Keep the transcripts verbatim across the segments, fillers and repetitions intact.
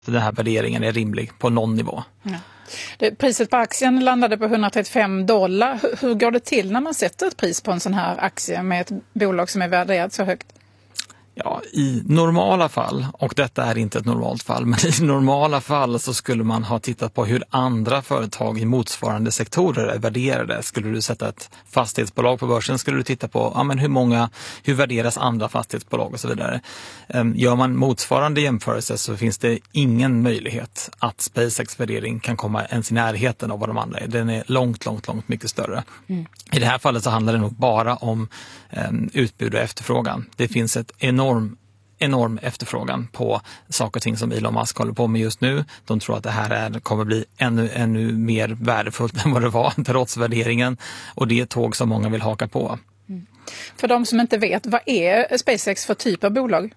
den här värderingen är rimlig på någon nivå. Ja. Det, priset på aktien landade på hundratrettiofem dollar. Hur, hur går det till när man sätter ett pris på en sån här aktie med ett bolag som är värderat så högt? Ja, i normala fall, och detta är inte ett normalt fall, men i normala fall så skulle man ha tittat på hur andra företag i motsvarande sektorer är värderade. Skulle du sätta ett fastighetsbolag på börsen skulle du titta på ja, men hur många, hur värderas andra fastighetsbolag och så vidare. Gör man motsvarande jämförelse så finns det ingen möjlighet att SpaceX värdering kan komma ens i närheten av vad de andra är. Den är långt, långt, långt mycket större. Mm. I det här fallet så handlar det nog bara om um, utbud och efterfrågan. Det finns ett enorm, enorm efterfrågan på saker och ting som Elon Musk håller på med just nu. De tror att det här är, kommer bli ännu, ännu mer värdefullt än vad det var trots värderingen. Och det är ett tåg som många vill haka på. Mm. För de som inte vet, vad är SpaceX för typ av bolag?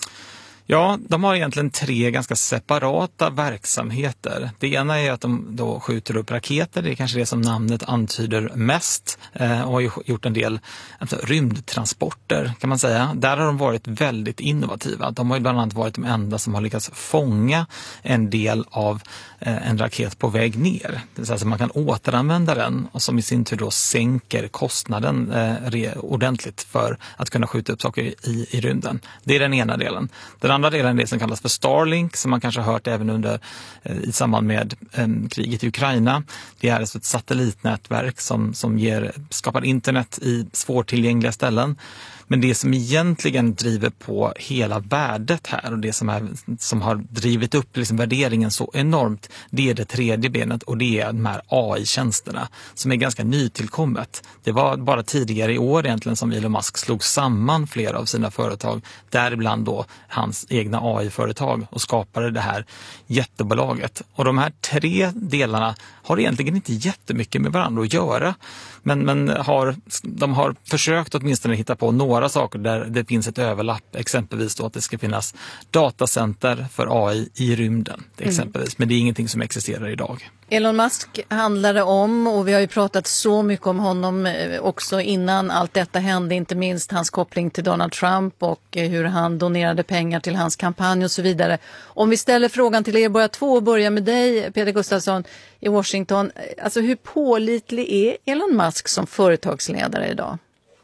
Ja, de har egentligen tre ganska separata verksamheter. Det ena är att de då skjuter upp raketer, det är kanske det som namnet antyder mest, eh, och har ju gjort en del alltså, rymdtransporter kan man säga. Där har de varit väldigt innovativa. De har ju bland annat varit de enda som har lyckats fånga en del av eh, en raket på väg ner. Det vill säga att man kan återanvända den och som i sin tur då sänker kostnaden eh, re- ordentligt för att kunna skjuta upp saker i, i rymden. Det är den ena delen. Den andra delen är det som kallas för Starlink som man kanske har hört även under eh, i samband med eh, kriget i Ukraina. Det är alltså ett satellitnätverk som, som ger, skapar internet i svårtillgängliga ställen. Men det som egentligen driver på hela värdet här och det som, är, som har drivit upp liksom värderingen så enormt, det är det tredje benet och det är de här A I-tjänsterna som är ganska nytillkommet. Det var bara tidigare i år egentligen som Elon Musk slog samman flera av sina företag, däribland då hans egna A I-företag och skapade det här jättebolaget. Och de här tre delarna har egentligen inte jättemycket med varandra att göra. Men, men har, de har försökt åtminstone hitta på några saker där det finns ett överlapp. Exempelvis då att det ska finnas datacenter för A I i rymden. Exempelvis. Mm. Men det är ingenting som existerar idag. Elon Musk handlar det om och vi har ju pratat så mycket om honom också innan allt detta hände. Inte minst hans koppling till Donald Trump och hur han donerade pengar till hans kampanj och så vidare. Om vi ställer frågan till er båda två och börjar med dig Peter Gustafsson i Washington. Alltså hur pålitlig är Elon Musk som företagsledare idag?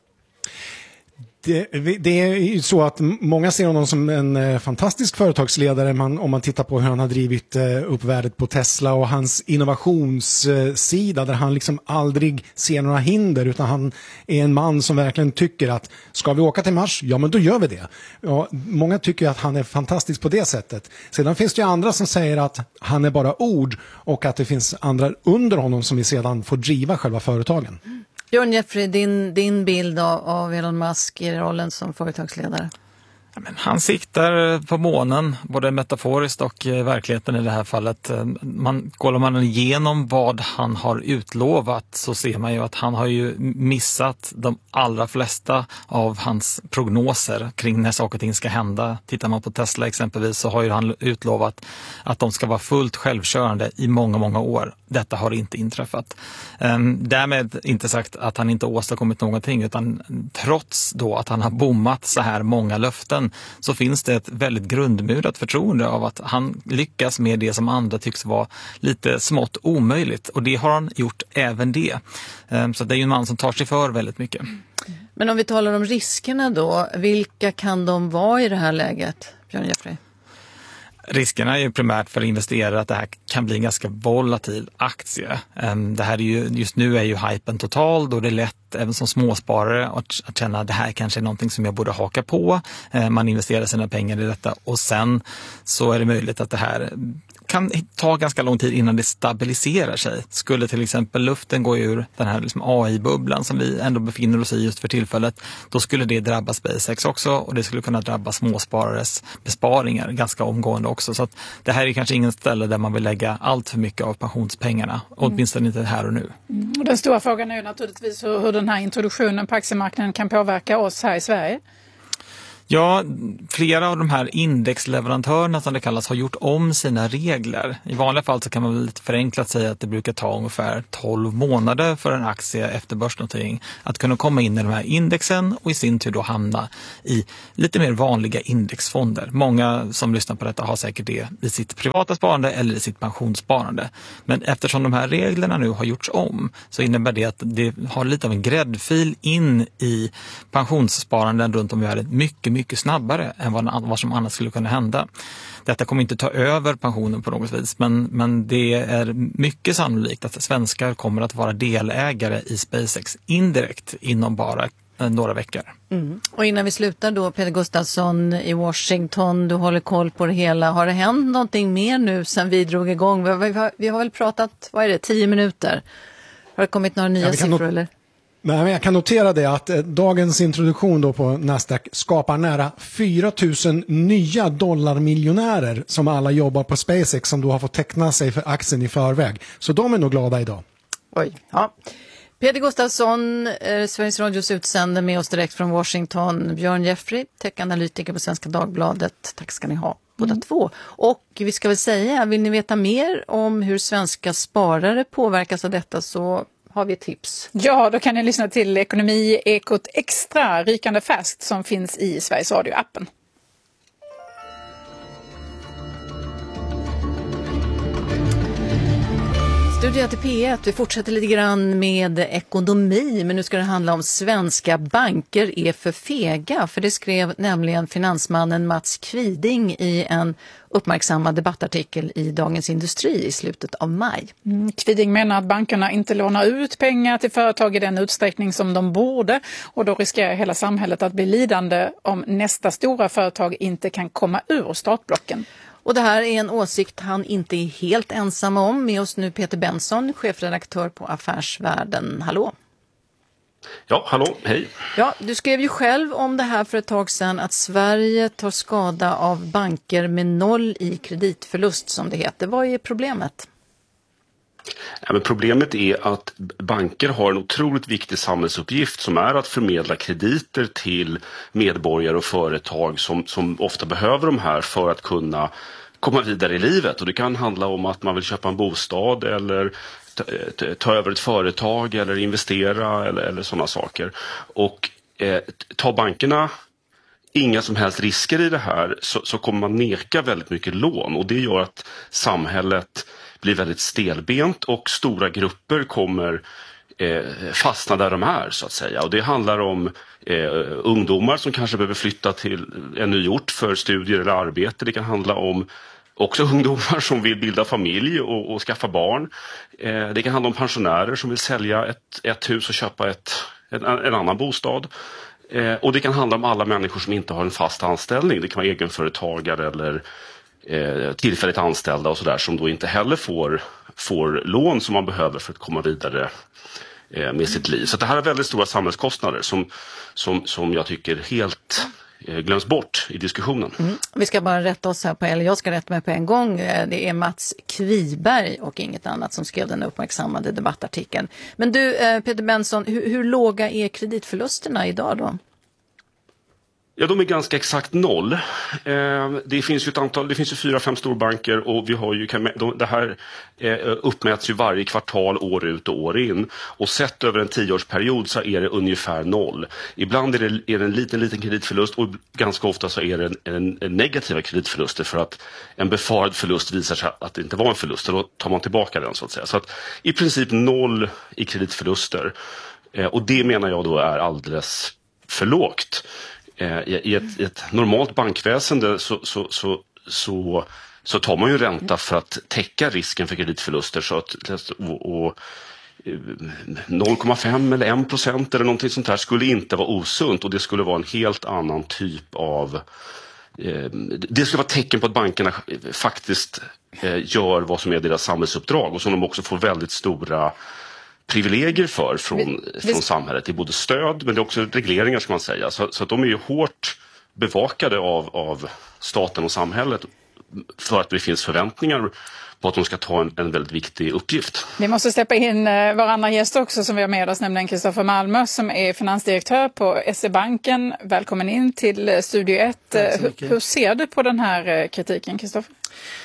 Det, det är ju så att många ser honom som en eh, fantastisk företagsledare man, om man tittar på hur han har drivit eh, upp värdet på Tesla och hans innovationssida eh, där han liksom aldrig ser några hinder utan han är en man som verkligen tycker att ska vi åka till Mars? Ja men då gör vi det. Ja, många tycker att han är fantastisk på det sättet. Sedan finns det ju andra som säger att han är bara ord och att det finns andra under honom som vi sedan får driva själva företagen. Björn Jeffrey, din, din bild av, av Elon Musk i rollen som företagsledare? Ja, men han siktar på månen, både metaforiskt och i verkligheten i det här fallet. Man, kollar man igenom vad han har utlovat så ser man ju att han har ju missat de allra flesta av hans prognoser kring när saker och ting ska hända. Tittar man på Tesla exempelvis så har ju han utlovat att de ska vara fullt självkörande i många, många år. Detta har inte inträffat. Um, därmed inte sagt att han inte åstadkommit någonting utan trots då att han har bommat så här många löften så finns det ett väldigt grundmurat förtroende av att han lyckas med det som andra tycks vara lite smått omöjligt. Och det har han gjort även det. Um, så det är ju en man som tar sig för väldigt mycket. Men om vi talar om riskerna då, vilka kan de vara i det här läget, Björn Jeffrey? Riskerna är ju primärt för investerare att det här kan bli en ganska volatil aktie. Det här är ju, just nu är ju hypen total då det är lätt även som småsparare att känna att det här kanske är någonting som jag borde haka på. Man investerar sina pengar i detta och sen så är det möjligt att det här kan ta ganska lång tid innan det stabiliserar sig. Skulle till exempel luften gå ur den här liksom A I-bubblan som vi ändå befinner oss i just för tillfället, då skulle det drabba SpaceX också och det skulle kunna drabba småsparares besparingar ganska omgående också. Så att det här är kanske ingen ställe där man vill lägga allt för mycket av pensionspengarna, mm. åtminstone inte här och nu. Mm. Och den stora frågan är ju naturligtvis hur, hur den här introduktionen på aktiemarknaden kan påverka oss här i Sverige. Ja, flera av de här indexleverantörerna som det kallas har gjort om sina regler. I vanliga fall så kan man väl lite förenklat säga att det brukar ta ungefär tolv månader för en aktie efter börsnotering att kunna komma in i de här indexen och i sin tur då hamna i lite mer vanliga indexfonder. Många som lyssnar på detta har säkert det i sitt privata sparande eller i sitt pensionssparande. Men eftersom de här reglerna nu har gjorts om så innebär det att det har lite av en gräddfil in i pensionssparanden runt om i världen mycket mycket snabbare än vad, vad som annars skulle kunna hända. Detta kommer inte ta över pensionen på något vis, men, men det är mycket sannolikt att svenskar kommer att vara delägare i SpaceX indirekt inom bara några veckor. Mm. Och innan vi slutar då, Peter Gustafsson i Washington, du håller koll på det hela. Har det hänt någonting mer nu sen vi drog igång? Vi har, vi har, vi har väl pratat, vad är det, tio minuter? Har det kommit några nya ja, siffror not- eller? Men jag kan notera det att eh, dagens introduktion då på Nasdaq skapar nära fyra tusen nya dollarmiljonärer som alla jobbar på SpaceX som då har fått teckna sig för aktien i förväg. Så de är nog glada idag. Oj, ja. Peter Gustafsson, eh, Sveriges Radios utsände med oss direkt från Washington. Björn Jeffrey, tech-analytiker på Svenska Dagbladet. Tack ska ni ha, båda mm. två. Och vi ska väl säga, vill ni veta mer om hur svenska sparare påverkas av detta så har vi ett tips. Ja, då kan ni lyssna till Ekonomi Ekot Extra, rykande färskt, som finns i Sveriges Radio-appen. Studio till P ett. Vi fortsätter lite grann med ekonomi, men nu ska det handla om svenska banker är för fega. För det skrev nämligen finansmannen Mats Kviding i en uppmärksammad debattartikel i Dagens Industri i slutet av maj. Mm, Kviding menar att bankerna inte lånar ut pengar till företag i den utsträckning som de borde, och då riskerar hela samhället att bli lidande om nästa stora företag inte kan komma ur startblocken. Och det här är en åsikt han inte är helt ensam om. Med oss nu Peter Benson, chefredaktör på Affärsvärlden. Hallå! Ja, hallå, hej! Ja, du skrev ju själv om det här för ett tag sedan att Sverige tar skada av banker med noll i kreditförlust som det heter. Vad är problemet? Ja, men problemet är att banker har en otroligt viktig samhällsuppgift som är att förmedla krediter till medborgare och företag som, som ofta behöver de här för att kunna komma vidare i livet. Och det kan handla om att man vill köpa en bostad eller ta, ta över ett företag eller investera eller, eller sådana saker. Och eh, tar bankerna inga som helst risker i det här så, så kommer man neka väldigt mycket lån, och det gör att samhället blir väldigt stelbent och stora grupper kommer eh, fastna där de är så att säga. Och det handlar om eh, ungdomar som kanske behöver flytta till en ny ort för studier eller arbete. Det kan handla om också ungdomar som vill bilda familj och, och skaffa barn. Eh, det kan handla om pensionärer som vill sälja ett, ett hus och köpa ett, en, en annan bostad. Eh, och det kan handla om alla människor som inte har en fast anställning. Det kan vara egenföretagare eller eh, tillfälligt anställda och sådär som då inte heller får, får lån som man behöver för att komma vidare eh, med sitt liv. Så det här är väldigt stora samhällskostnader som, som, som jag tycker helt eh, glöms bort i diskussionen. Mm. Vi ska bara rätta oss här på, eller jag ska rätta mig på en gång. Det är Mats Kviberg och inget annat som skrev den uppmärksammade debattartikeln. Men du eh, Peter Benson, hur, hur låga är kreditförlusterna idag då? Ja, de är ganska exakt noll. Eh, det finns ju ett antal, det finns ju fyra, fem storbanker och vi har ju, det här eh, uppmäts ju varje kvartal år ut och år in. Och sett över en tioårsperiod så är det ungefär noll. Ibland är det, är det en liten, liten kreditförlust och ganska ofta så är det en, en, en negativa kreditförluster för att en befarad förlust visar sig att det inte var en förlust. Och då tar man tillbaka den så att säga. Så att i princip noll i kreditförluster. Eh, och det menar jag då är alldeles för lågt. I ett, i ett normalt bankväsende så, så, så, så, så tar man ju ränta för att täcka risken för kreditförluster. Så att, och, och noll komma fem eller en procent eller någonting sånt här skulle inte vara osunt, och det skulle vara en helt annan typ av... Eh, det skulle vara tecken på att bankerna faktiskt eh, gör vad som är deras samhällsuppdrag och som de också får väldigt stora privilegier för från, vi, vi... från samhället. Det är både stöd men det är också regleringar ska man säga. Så, så att de är ju hårt bevakade av, av staten och samhället för att det finns förväntningar på att de ska ta en, en väldigt viktig uppgift. Vi måste släppa in vår andra gäst också som vi har med oss, nämligen Kristoffer Malmö som är finansdirektör på S E-banken. Välkommen in till Studio ett. Hur, hur ser du på den här kritiken, Kristoffer?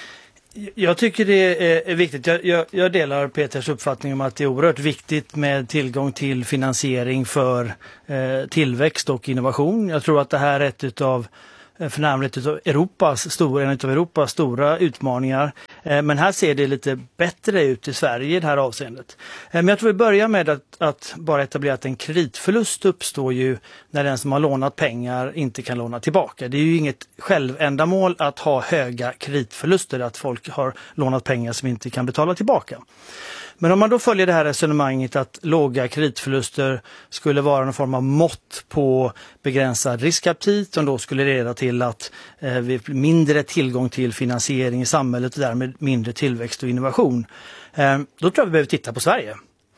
Jag tycker det är viktigt. Jag, jag, jag delar Peters uppfattning om att det är oerhört viktigt med tillgång till finansiering för eh, tillväxt och innovation. Jag tror att det här är ett av för närmare utav Europas stora, en av Europas stora utmaningar. Eh, men här ser det lite bättre ut i Sverige i det här avseendet. Eh, men jag tror vi börjar med att, att bara etablera att en kreditförlust uppstår ju när den som har lånat pengar inte kan låna tillbaka. Det är ju inget självändamål att ha höga kreditförluster, att folk har lånat pengar som inte kan betala tillbaka. Men om man då följer det här resonemanget att låga kreditförluster skulle vara någon form av mått på begränsad riskaptit som då skulle leda till att eh, vi får mindre tillgång till finansiering i samhället och därmed mindre tillväxt och innovation. Eh, då tror jag vi behöver titta på Sverige.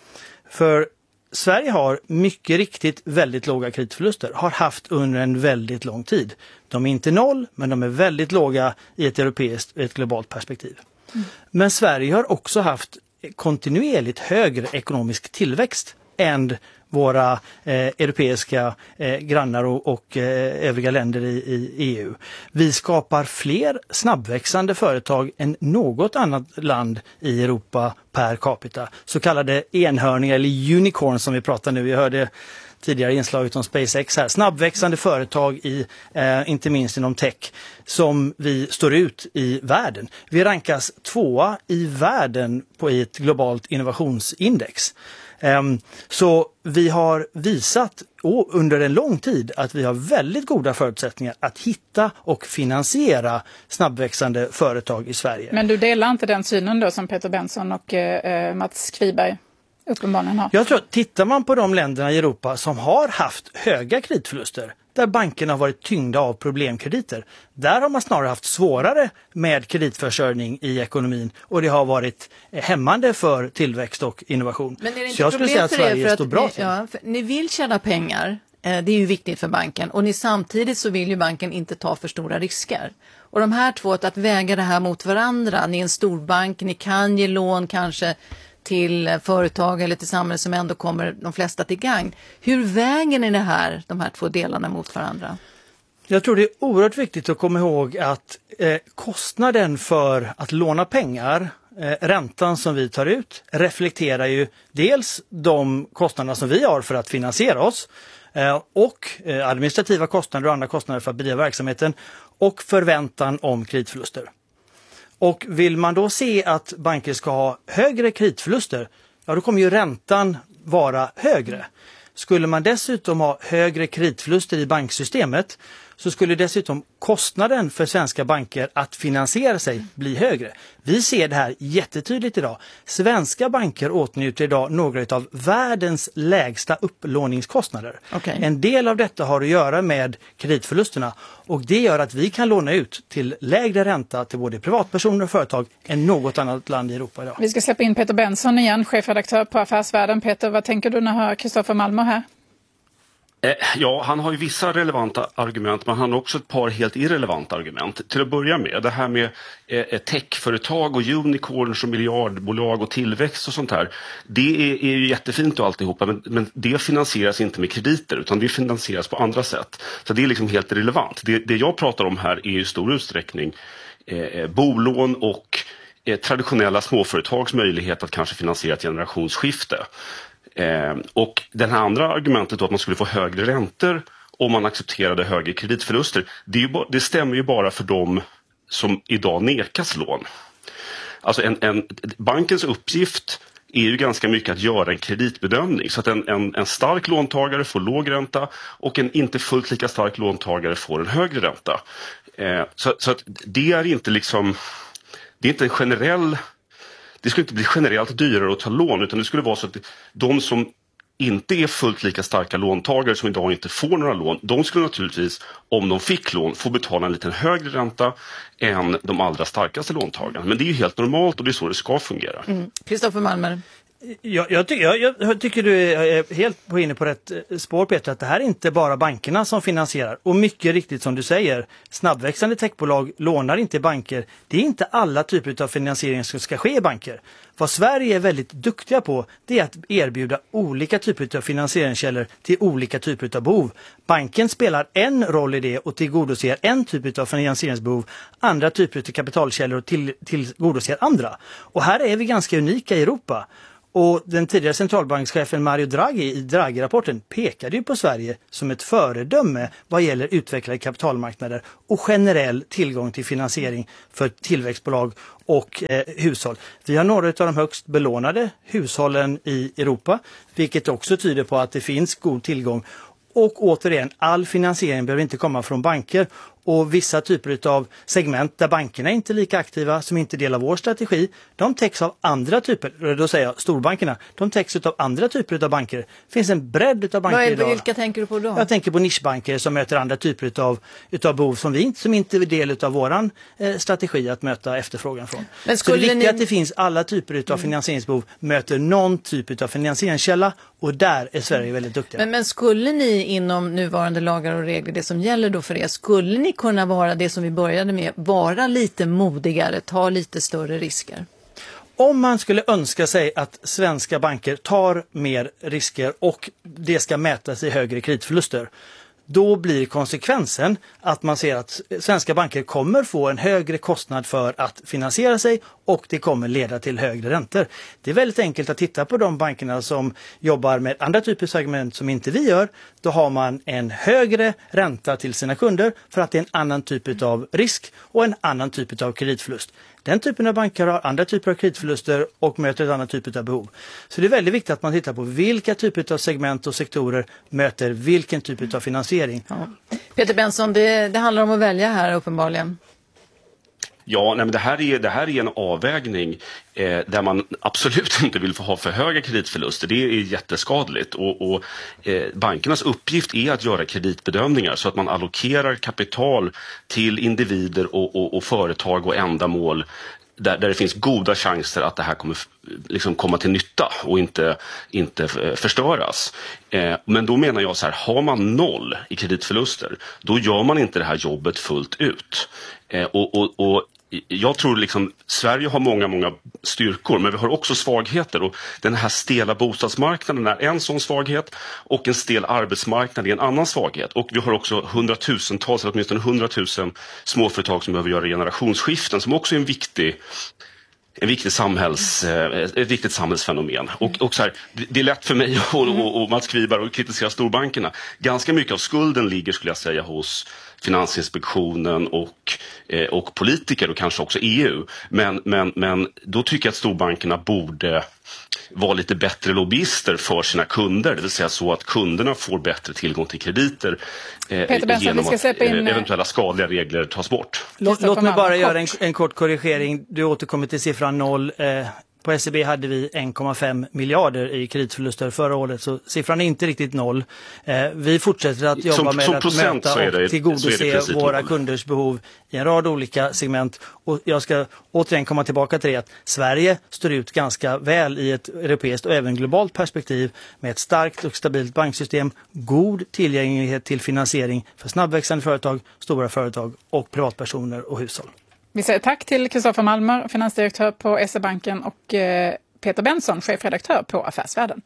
För Sverige har mycket riktigt väldigt låga kreditförluster, har haft under en väldigt lång tid. De är inte noll, men de är väldigt låga i ett europeiskt och ett globalt perspektiv. Mm. Men Sverige har också haft kontinuerligt högre ekonomisk tillväxt än våra eh, europeiska eh, grannar och, och eh, övriga länder i, i E U. Vi skapar fler snabbväxande företag än något annat land i Europa per capita. Så kallade enhörningar eller unicorn som vi pratar nu. Jag hörde tidigare inslaget om SpaceX här. Snabbväxande företag i, eh, inte minst inom tech, som vi står ut i världen. Vi rankas tvåa i världen på ett globalt innovationsindex. Eh, så vi har visat under en lång tid att vi har väldigt goda förutsättningar att hitta och finansiera snabbväxande företag i Sverige. Men du delar inte den synen då som Peter Benson och eh, Mats Kviberg uppenbarligen har? Jag tror att tittar man på de länderna i Europa som har haft höga kreditförluster, där bankerna har varit tyngda av problemkrediter, där har man snarare haft svårare med kreditförsörjning i ekonomin och det har varit hämmande för tillväxt och innovation. Men är det inte så jag skulle säga att Sverige att står bra ni, ja, för ni vill tjäna pengar, det är ju viktigt för banken, och ni samtidigt så vill ju banken inte ta för stora risker. Och de här två, att väga det här mot varandra, ni är en storbank, ni kan ge lån kanske till företag eller till samhället som ändå kommer de flesta till gang. Hur väger ni det här, de här två delarna mot varandra? Jag tror det är oerhört viktigt att komma ihåg att eh, kostnaden för att låna pengar, eh, räntan som vi tar ut, reflekterar ju dels de kostnader som vi har för att finansiera oss eh, och eh, administrativa kostnader och andra kostnader för att bedriva verksamheten och förväntan om kreditförluster. Och vill man då se att banker ska ha högre kreditförluster, ja då kommer ju räntan vara högre. Skulle man dessutom ha högre kreditförluster i banksystemet så skulle dessutom kostnaden för svenska banker att finansiera sig bli högre. Vi ser det här jättetydligt idag. Svenska banker åtnjuter idag några av världens lägsta upplåningskostnader. Okay. En del av detta har att göra med kreditförlusterna och det gör att vi kan låna ut till lägre ränta till både privatpersoner och företag än något annat land i Europa idag. Vi ska släppa in Peter Benson igen, chefredaktör på Affärsvärlden. Peter, vad tänker du när du hör Kristoffer Malmö här? Ja, han har ju vissa relevanta argument, men han har också ett par helt irrelevanta argument. Till att börja med, det här med eh, techföretag och unicorns och miljardbolag och tillväxt och sånt här. Det är, är ju jättefint och alltihopa, men, men det finansieras inte med krediter utan det finansieras på andra sätt. Så det är liksom helt relevant. Det, det jag pratar om här är i stor utsträckning eh, bolån och eh, traditionella småföretags möjlighet att kanske finansiera ett generationsskifte. Eh, och det här andra argumentet då, att man skulle få högre räntor om man accepterade högre kreditförluster, det, är ju ba- det stämmer ju bara för dem som idag nekas lån. Alltså en, en, bankens uppgift är ju ganska mycket att göra en kreditbedömning så att en, en, en stark låntagare får låg ränta och en inte fullt lika stark låntagare får en högre ränta. Eh, så så att det är inte liksom, det är inte en generell... Det skulle inte bli generellt dyrare att ta lån utan det skulle vara så att de som inte är fullt lika starka låntagare som idag inte får några lån, de skulle naturligtvis, om de fick lån, få betala en lite högre ränta än de allra starkaste låntagarna. Men det är ju helt normalt och det är så det ska fungera. Kristoffer mm. Malmer. Jag, jag, ty- jag, jag tycker du är helt på inne på rätt spår, Peter, att det här är inte bara bankerna som finansierar. Och mycket riktigt som du säger, snabbväxande techbolag lånar inte i banker. Det är inte alla typer av finansiering som ska ske i banker. Vad Sverige är väldigt duktiga på, det är att erbjuda olika typer av finansieringskällor till olika typer av behov. Banken spelar en roll i det och tillgodoser en typ av finansieringsbehov. Andra typer av kapitalkällor till, tillgodoser andra. Och här är vi ganska unika i Europa. Och den tidigare centralbankschefen Mario Draghi i Draghi-rapporten pekade ju på Sverige som ett föredöme vad gäller utvecklade kapitalmarknader och generell tillgång till finansiering för tillväxtbolag och eh, hushåll. Vi har några av de högst belånade hushållen i Europa, vilket också tyder på att det finns god tillgång. Och återigen, all finansiering behöver inte komma från banker. Och vissa typer av segment där bankerna inte är lika aktiva, som inte delar vår strategi, de täcks av andra typer, då säger jag storbankerna, de täcks av andra typer av banker. Det finns en bredd av banker Vad är, idag. Vilka tänker du på då? Jag tänker på nischbanker som möter andra typer av utav behov som vi inte, som inte är del av våran eh, strategi att möta efterfrågan från. Men Så det är viktigt ni... att det finns alla typer av mm. finansieringsbehov, möter någon typ av finansieringskälla, och där är Sverige väldigt duktiga. Men, men skulle ni inom nuvarande lagar och regler, det som gäller då för er, skulle ni kunna vara det som vi började med, vara lite modigare, ta lite större risker? Om man skulle önska sig att svenska banker tar mer risker och det ska mätas i högre kreditförluster, då blir konsekvensen att man ser att svenska banker kommer få en högre kostnad för att finansiera sig, och det kommer leda till högre räntor. Det är väldigt enkelt att titta på de bankerna som jobbar med andra typer av segment som inte vi gör. Då har man en högre ränta till sina kunder för att det är en annan typ av risk och en annan typ av kreditförlust. Den typen av banker har andra typer av kreditförluster och möter ett annat typ av behov. Så det är väldigt viktigt att man tittar på vilka typer av segment och sektorer möter vilken typ av finansiering. Ja. Peter Benson, det, det handlar om att välja här uppenbarligen. Ja, nej, men det här är, det här är en avvägning eh, där man absolut inte vill få ha för höga kreditförluster. Det är jätteskadligt. Och, och eh, bankernas uppgift är att göra kreditbedömningar så att man allokerar kapital till individer och, och, och företag och ändamål där, där det finns goda chanser att det här kommer liksom komma till nytta och inte, inte förstöras. Eh, men då menar jag så här, har man noll i kreditförluster, då gör man inte det här jobbet fullt ut. Eh, och, och, och jag tror liksom Sverige har många, många styrkor, men vi har också svagheter, och den här stela bostadsmarknaden är en sån svaghet, och en stel arbetsmarknad är en annan svaghet. Och vi har också hundratusentals, eller åtminstone hundratusen småföretag som behöver göra generationsskiften, som också är en viktig En viktig samhälls, ett viktigt samhällsfenomen. Och, och så här, det är lätt för mig och, och, och Mats Kviberg att kritisera storbankerna. Ganska mycket av skulden ligger, skulle jag säga, hos Finansinspektionen och, eh, och politiker, och kanske också E U. Men, men, men då tycker jag att storbankerna borde vara lite bättre lobbyister för sina kunder. Det vill säga så att kunderna får bättre tillgång till krediter eh, Benson, genom att in... eventuella skadliga regler tas bort. Låt, låt mig bara göra en, en kort korrigering. Du återkommer till siffran noll. Eh, på S E B hade vi en komma fem miljarder i kreditförluster förra året, så siffran är inte riktigt noll. Eh, vi fortsätter att jobba som, med som att möta och det, tillgodose våra noll. Kunders behov i en rad olika segment. Och jag ska återigen komma tillbaka till det att Sverige står ut ganska väl i ett europeiskt och även globalt perspektiv med ett starkt och stabilt banksystem, god tillgänglighet till finansiering för snabbväxande företag, stora företag och privatpersoner och hushåll. Vi säger tack till Kristoffer Malmer, finansdirektör på S E-banken, och Peter Benson, chefredaktör på Affärsvärlden.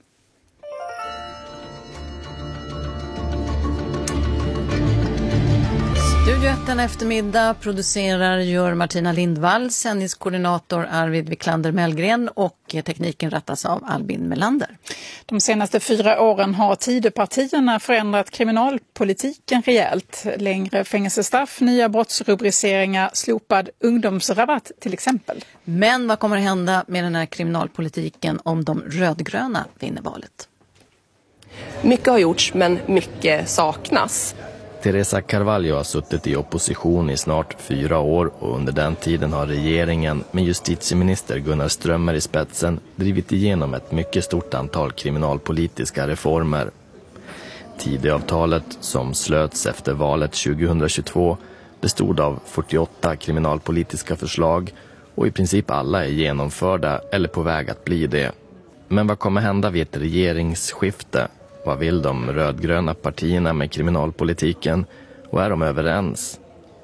Studio ett en eftermiddag producerar gör Martina Lindvall, sändningskoordinator Arvid Wiklander Mellgren, och tekniken rattas av Albin Melander. De senaste fyra åren har Tidöpartierna förändrat kriminalpolitiken rejält. Längre fängelsestraff, nya brottsrubriceringar, slopad ungdomsrabatt till exempel. Men vad kommer att hända med den här kriminalpolitiken om de rödgröna vinner valet? Mycket har gjorts, men mycket saknas. Teresa Carvalho har suttit i opposition i snart fyra år, och under den tiden har regeringen med justitieminister Gunnar Strömmer i spetsen drivit igenom ett mycket stort antal kriminalpolitiska reformer. Tidöavtalet, som slöts efter valet tjugohundratjugotvå, bestod av fyrtioåtta kriminalpolitiska förslag, och i princip alla är genomförda eller på väg att bli det. Men vad kommer hända vid ett regeringsskifte? Vad vill de rödgröna partierna med kriminalpolitiken? Och är de överens?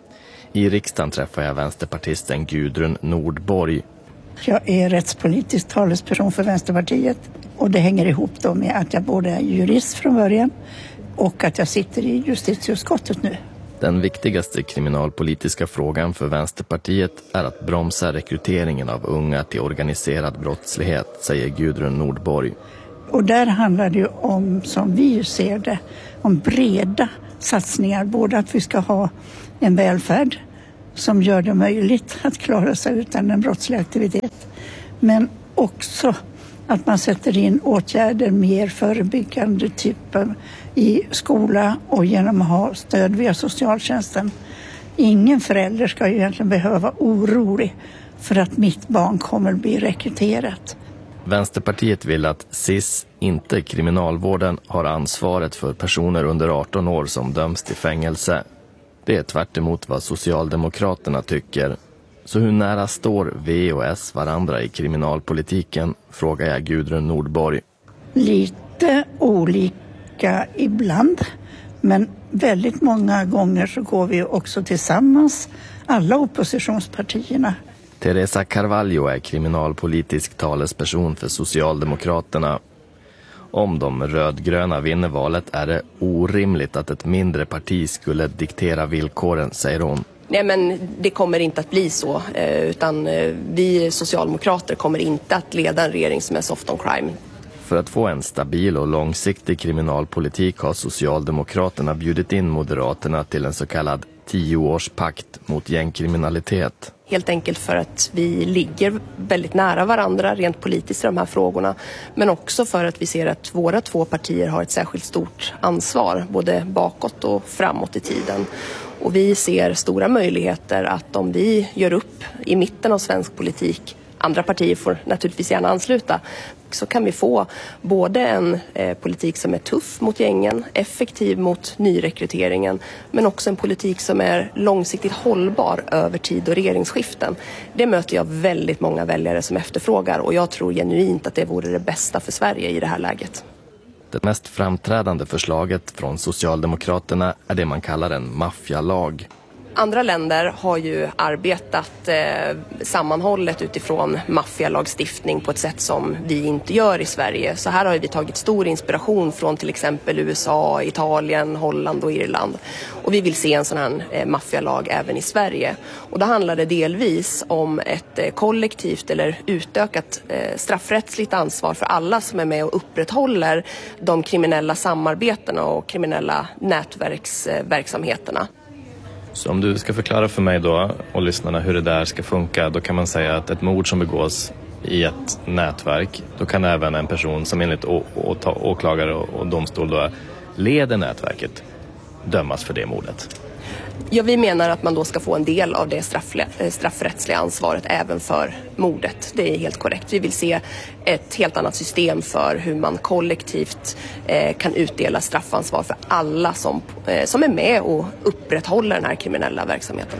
I riksdagen träffar jag vänsterpartisten Gudrun Nordborg. Jag är rättspolitisk talesperson för Vänsterpartiet och det hänger ihop då med att jag både är jurist från början och att jag sitter i justitieutskottet nu. Den viktigaste kriminalpolitiska frågan för Vänsterpartiet är att bromsa rekryteringen av unga till organiserad brottslighet, säger Gudrun Nordborg. Och där handlar det ju om, som vi ser det, om breda satsningar. Både att vi ska ha en välfärd som gör det möjligt att klara sig utan en brottslig aktivitet. Men också att man sätter in åtgärder mer förebyggande typer i skola och genom att ha stöd via socialtjänsten. Ingen förälder ska ju egentligen behöva vara orolig för att mitt barn kommer bli rekryterat. Vänsterpartiet vill att S I S, inte kriminalvården, har ansvaret för personer under arton år som döms till fängelse. Det är tvärt emot vad Socialdemokraterna tycker. Så hur nära står V och S varandra i kriminalpolitiken, frågar jag Gudrun Nordborg. Lite olika ibland, men väldigt många gånger så går vi också tillsammans, alla oppositionspartierna. Teresa Carvalho är kriminalpolitisk talesperson för Socialdemokraterna. Om de rödgröna vinner valet är det orimligt att ett mindre parti skulle diktera villkoren, säger hon. Nej, men det kommer inte att bli så, utan vi socialdemokrater kommer inte att leda en regering som är soft on crime. För att få en stabil och långsiktig kriminalpolitik har Socialdemokraterna bjudit in Moderaterna till en så kallad tioårspakt mot gängkriminalitet. Helt enkelt för att vi ligger väldigt nära varandra rent politiskt i de här frågorna. Men också för att vi ser att våra två partier har ett särskilt stort ansvar, både bakåt och framåt i tiden. Och vi ser stora möjligheter att om vi gör upp i mitten av svensk politik, andra partier får naturligtvis gärna ansluta, så kan vi få både en eh, politik som är tuff mot gängen, effektiv mot nyrekryteringen, men också en politik som är långsiktigt hållbar över tid och regeringsskiften. Det möter jag väldigt många väljare som efterfrågar och jag tror genuint att det vore det bästa för Sverige i det här läget. Det mest framträdande förslaget från Socialdemokraterna är det man kallar en maffialag. Andra länder har ju arbetat eh, sammanhållet utifrån maffialagstiftning på ett sätt som vi inte gör i Sverige. Så här har vi tagit stor inspiration från till exempel U S A, Italien, Holland och Irland. Och vi vill se en sån här eh, maffialag även i Sverige. Och då handlar det delvis om ett eh, kollektivt eller utökat eh, straffrättsligt ansvar för alla som är med och upprätthåller de kriminella samarbetena och kriminella nätverksverksamheterna. Så om du ska förklara för mig då och lyssnarna hur det där ska funka, då kan man säga att ett mord som begås i ett nätverk, då kan även en person som enligt å- å- åklagare och domstol då leder nätverket dömas för det mordet. Ja, vi menar att man då ska få en del av det straffrättsliga ansvaret även för mordet. Det är helt korrekt. Vi vill se ett helt annat system för hur man kollektivt eh, kan utdela straffansvar för alla som, eh, som är med och upprätthåller den här kriminella verksamheten.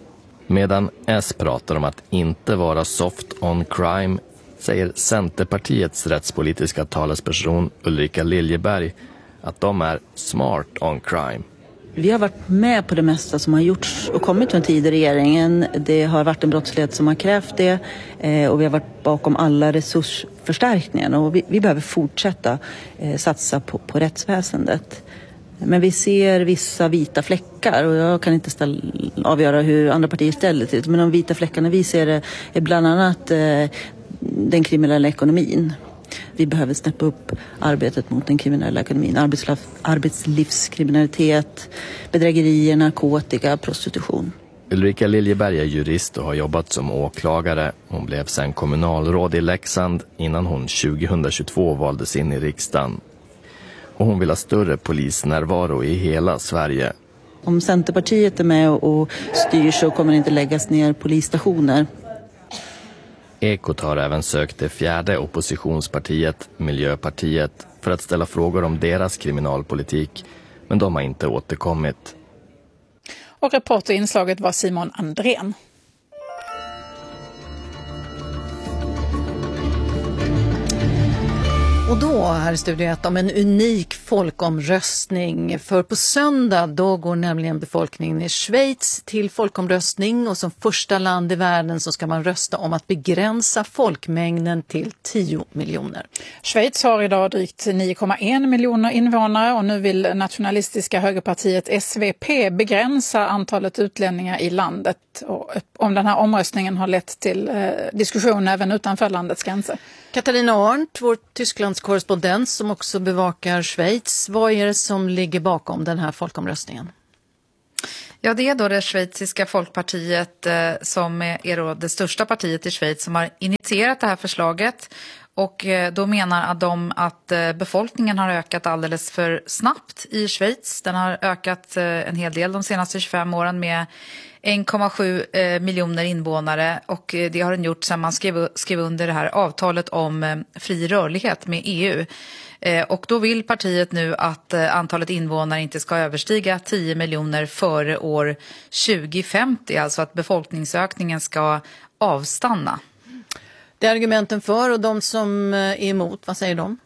Medan S pratar om att inte vara soft on crime, säger Centerpartiets rättspolitiska talesperson Ulrika Liljeberg att de är smart on crime. Vi har varit med på det mesta som har gjorts och kommit från tid i regeringen. Det har varit en brottslighet som har krävt det eh, och vi har varit bakom alla resursförstärkningar. Och vi, vi behöver fortsätta eh, satsa på, på rättsväsendet. Men vi ser vissa vita fläckar och jag kan inte ställa, avgöra hur andra partier ställer till det. Men de vita fläckarna vi ser är, är bland annat eh, den kriminella ekonomin. Vi behöver snäppa upp arbetet mot den kriminella ekonomin, arbetslivskriminalitet, bedrägerier, narkotika, prostitution. Ulrika Liljeberg är jurist och har jobbat som åklagare. Hon blev sedan kommunalråd i Leksand innan hon tjugohundratjugotvå valdes in i riksdagen. Och hon vill ha större polisnärvaro i hela Sverige. Om Centerpartiet är med och styr så kommer det inte läggas ner polisstationer. Ekot har även sökt det fjärde oppositionspartiet, Miljöpartiet, för att ställa frågor om deras kriminalpolitik, men de har inte återkommit. Och reporter i inslaget var Simon Andrén. Och då här i Studio ett om en unik folkomröstning. För på söndag då går nämligen befolkningen i Schweiz till folkomröstning och som första land i världen så ska man rösta om att begränsa folkmängden till tio miljoner. Schweiz har idag drygt nio komma en miljoner invånare och nu vill nationalistiska högerpartiet S V P begränsa antalet utlänningar i landet. Och om den här omröstningen har lett till eh, diskussion även utanför landets gränser. Katarina Arndt, vår Tysklands korrespondent som också bevakar Schweiz. Vad är det som ligger bakom den här folkomröstningen? Ja, det är då det schweiziska folkpartiet eh, som är då det största partiet i Schweiz som har initierat det här förslaget. Och eh, då menar att de att eh, befolkningen har ökat alldeles för snabbt i Schweiz. Den har ökat eh, en hel del de senaste tjugofem åren med en komma sju eh, miljoner invånare och eh, det har den gjort sedan man skrev, skrev under det här avtalet om eh, fri rörlighet med E U. Eh, och då vill partiet nu att eh, antalet invånare inte ska överstiga tio miljoner före år tjugo femtio, alltså att befolkningsökningen ska avstanna. Det är argumenten för och de som är emot, vad säger de?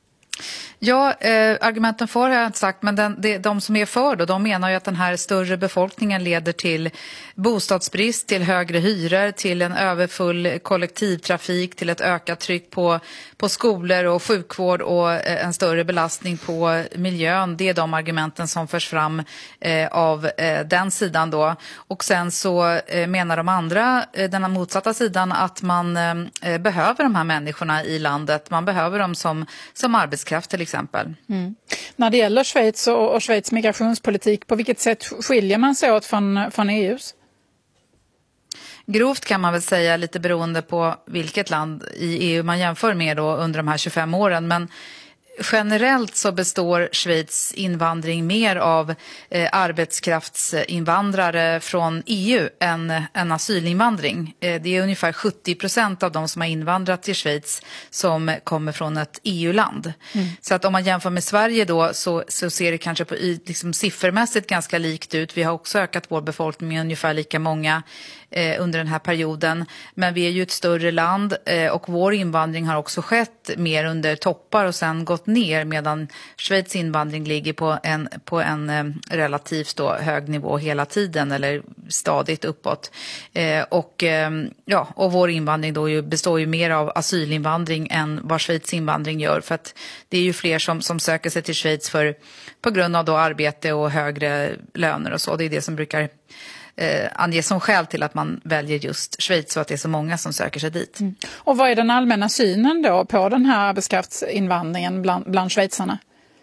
Ja, eh, argumenten för har jag inte sagt, men den, de, de som är för då, de menar ju att den här större befolkningen leder till bostadsbrist, till högre hyror, till en överfull kollektivtrafik, till ett ökat tryck på, på skolor och sjukvård och eh, en större belastning på miljön. Det är de argumenten som förs fram eh, av eh, den sidan då. Och sen så eh, menar de andra, eh, den motsatta sidan, att man eh, behöver de här människorna i landet. Man behöver dem som, som arbetskraft till exempel. Mm. När det gäller Schweiz och, och Schweiz migrationspolitik, på vilket sätt skiljer man sig åt från, från E U:s? Grovt kan man väl säga, lite beroende på vilket land i E U man jämför med då under de här tjugofem åren, men generellt så består Schweiz invandring mer av eh, arbetskraftsinvandrare från E U än, än asylinvandring. Eh, det är ungefär sjuttio procent av de som har invandrat till Schweiz som kommer från ett E U-land. Mm. Så att om man jämför med Sverige då så, så ser det kanske på, liksom, siffermässigt ganska likt ut. Vi har också ökat vår befolkning med ungefär lika många eh, under den här perioden. Men vi är ju ett större land eh, och vår invandring har också skett mer under toppar och sen gått ner, medan Schweiz invandring ligger på en, på en eh, relativt då hög nivå hela tiden eller stadigt uppåt. Eh, och, eh, ja, och vår invandring då ju består ju mer av asylinvandring än vad Schweiz invandring gör, för att det är ju fler som, som söker sig till Schweiz för, på grund av då arbete och högre löner och så. Det är det som brukar Eh, anges som skäl till att man väljer just Schweiz och att det är så många som söker sig dit. Mm. Och vad är den allmänna synen då på den här arbetskraftsinvandringen bland, bland schweizarna?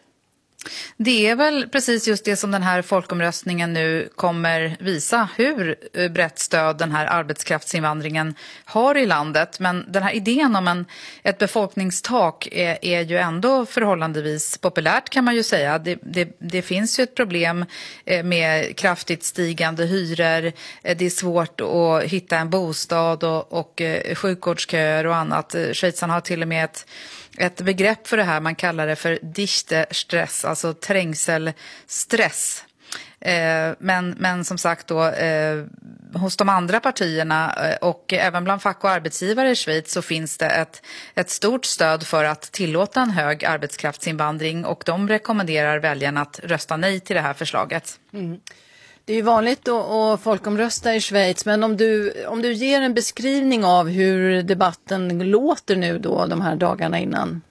Det är väl precis just det som den här folkomröstningen nu kommer visa, hur brett stöd den här arbetskraftsinvandringen har i landet. Men den här idén om en, ett befolkningstak är, är ju ändå förhållandevis populärt, kan man ju säga. Det, det, det finns ju ett problem med kraftigt stigande hyror. Det är svårt att hitta en bostad och, och sjukvårdsköer och annat. Schweizarna har till och med ett Ett begrepp för det här, man kallar det för Dichte-stress, alltså trängselstress. Eh, men, men som sagt då, eh, hos de andra partierna eh, och även bland fack- och arbetsgivare i Schweiz så finns det ett, ett stort stöd för att tillåta en hög arbetskraftsinvandring, och de rekommenderar väljarna att rösta nej till det här förslaget. Mm. Det är ju vanligt att folkomrösta i Schweiz, men om du, om du ger en beskrivning av hur debatten låter nu då de här dagarna innan.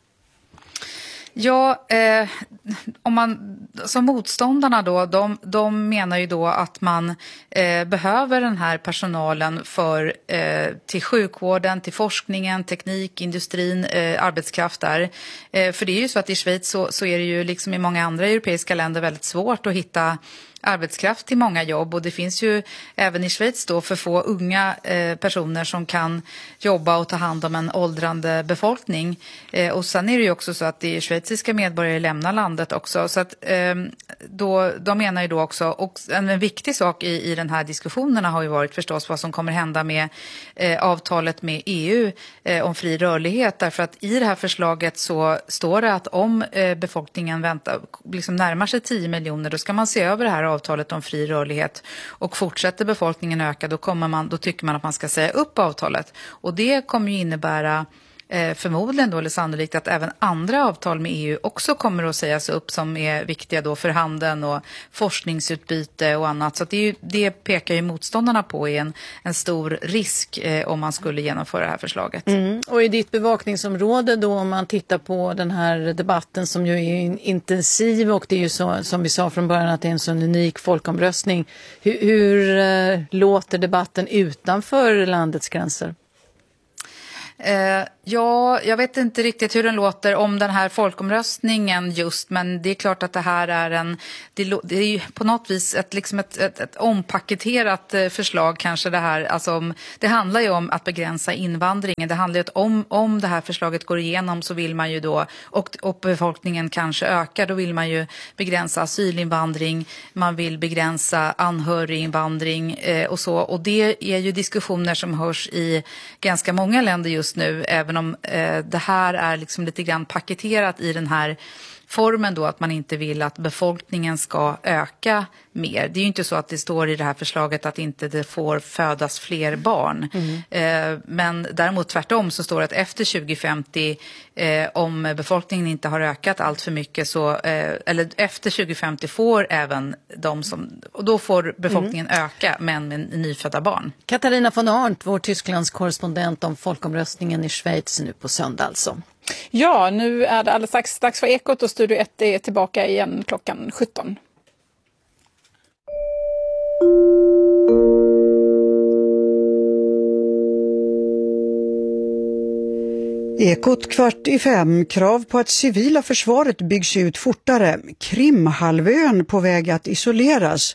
Ja, eh, om man, som motståndarna då, de, de menar ju då att man eh, behöver den här personalen för, eh, till sjukvården, till forskningen, teknik, industrin, eh, arbetskraft där. Eh, för det är ju så att i Schweiz så, så är det ju liksom i många andra europeiska länder väldigt svårt att hitta arbetskraft till många jobb, och det finns ju även i Schweiz då för få unga eh, personer som kan jobba och ta hand om en åldrande befolkning. Eh, och sen är det ju också så att det schweiziska medborgare lämnar landet också, så att eh, då, de menar ju då också, och en viktig sak i, i den här diskussionerna har ju varit förstås vad som kommer hända med eh, avtalet med E U eh, om fri rörlighet, därför att i det här förslaget så står det att om eh, befolkningen väntar, liksom närmar sig tio miljoner, då ska man se över det här avtalet om fri rörlighet, och fortsätter befolkningen öka, då, kommer man, då tycker man att man ska säga upp avtalet, och det kommer ju innebära eh, förmodligen då, eller sannolikt att även andra avtal med E U också kommer att sägas upp som är viktiga då för handeln och forskningsutbyte och annat. Så att det, är ju, det pekar ju motståndarna på är en, en stor risk eh, om man skulle genomföra det här förslaget. Mm. Och i ditt bevakningsområde då, om man tittar på den här debatten som ju är intensiv, och det är ju så som vi sa från början att det är en sån unik folkomröstning. Hur, hur eh, låter debatten utanför landets gränser? Eh, ja, jag vet inte riktigt hur den låter om den här folkomröstningen just, men det är klart att det här är en, det, det är ju på något vis ett, liksom ett, ett, ett ompaketerat förslag kanske det här, alltså om, det handlar ju om att begränsa invandringen, det handlar ju att om, om det här förslaget går igenom så vill man ju då, och, och befolkningen kanske ökar, då vill man ju begränsa asylinvandring, man vill begränsa anhöriginvandring eh, och så, och det är ju diskussioner som hörs i ganska många länder just nu, även om eh, det här är liksom lite grann paketerat i den här formen då att man inte vill att befolkningen ska öka mer. Det är ju inte så att det står i det här förslaget att inte det får födas fler barn. Mm. Eh, men däremot tvärtom så står det att efter tjugo femtio, eh, om befolkningen inte har ökat allt för mycket så, eh, eller efter tjugo femtio får även de som, och då får befolkningen mm. öka, men med nyfödda barn. Katarina von Arndt, vår Tysklands korrespondent om folkomröstningen i Schweiz nu på söndag alltså. Ja, nu är det alldeles strax dags för Ekot och Studio ett är tillbaka igen klockan sjutton. Ekot kvart i fem. Krav på att civila försvaret byggs ut fortare. Krimhalvön på väg att isoleras.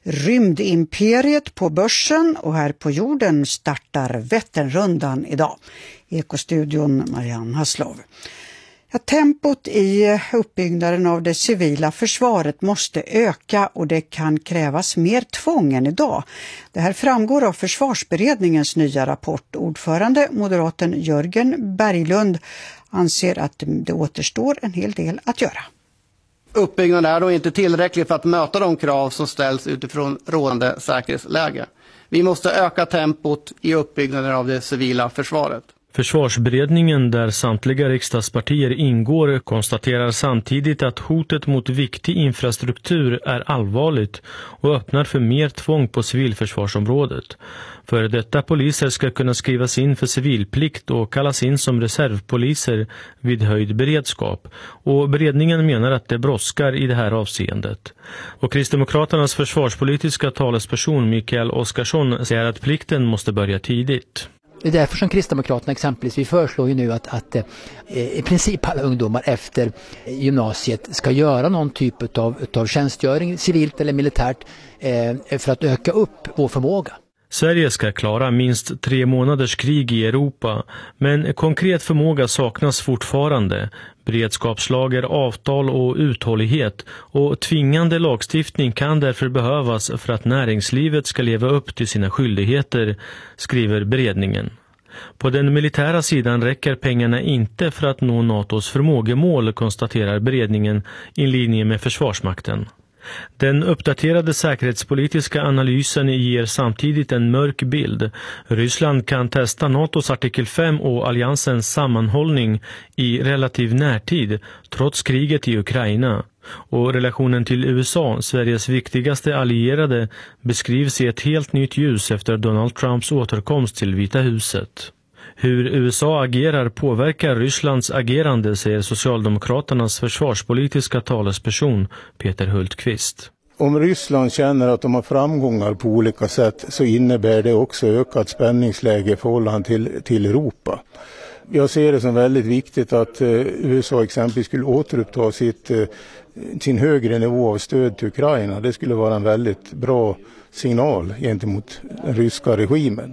Rymdimperiet på börsen och här på jorden startar Vätternrundan idag. Ekostudion Marianne Haslov. Ja, tempot i uppbyggnaden av det civila försvaret måste öka och det kan krävas mer tvång än idag. Det här framgår av Försvarsberedningens nya rapport. Ordförande, moderaten Jörgen Berglund, anser att det återstår en hel del att göra. Uppbyggnaden är då inte tillräcklig för att möta de krav som ställs utifrån rådande säkerhetsläge. Vi måste öka tempot i uppbyggnaden av det civila försvaret. Försvarsberedningen, där samtliga riksdagspartier ingår, konstaterar samtidigt att hotet mot viktig infrastruktur är allvarligt och öppnar för mer tvång på civilförsvarsområdet. För detta poliser ska kunna skrivas in för civilplikt och kallas in som reservpoliser vid höjd beredskap. Och beredningen menar att det brådskar i det här avseendet. Och Kristdemokraternas försvarspolitiska talesperson Mikael Oskarsson säger att plikten måste börja tidigt. Det är därför som Kristdemokraterna exempelvis, vi föreslår ju nu att, att eh, i princip alla ungdomar efter gymnasiet ska göra någon typ av, av tjänstgöring, civilt eller militärt, eh, för att öka upp vår förmåga. Sverige ska klara minst tre månaders krig i Europa, men konkret förmåga saknas fortfarande. Beredskapslager, avtal och uthållighet och tvingande lagstiftning kan därför behövas för att näringslivet ska leva upp till sina skyldigheter, skriver beredningen. På den militära sidan räcker pengarna inte för att nå NATOs förmågemål, konstaterar beredningen i linje med Försvarsmakten. Den uppdaterade säkerhetspolitiska analysen ger samtidigt en mörk bild. Ryssland kan testa NATOs artikel fem och alliansens sammanhållning i relativ närtid, trots kriget i Ukraina. Och relationen till U S A, Sveriges viktigaste allierade, beskrivs i ett helt nytt ljus efter Donald Trumps återkomst till Vita huset. Hur U S A agerar påverkar Rysslands agerande, säger Socialdemokraternas försvarspolitiska talesperson Peter Hultqvist. Om Ryssland känner att de har framgångar på olika sätt så innebär det också ökat spänningsläge i förhållande till, till Europa. Jag ser det som väldigt viktigt att eh, U S A exempelvis skulle återuppta sitt, eh, sin högre nivå av stöd till Ukraina. Det skulle vara en väldigt bra signal gentemot den ryska regimen.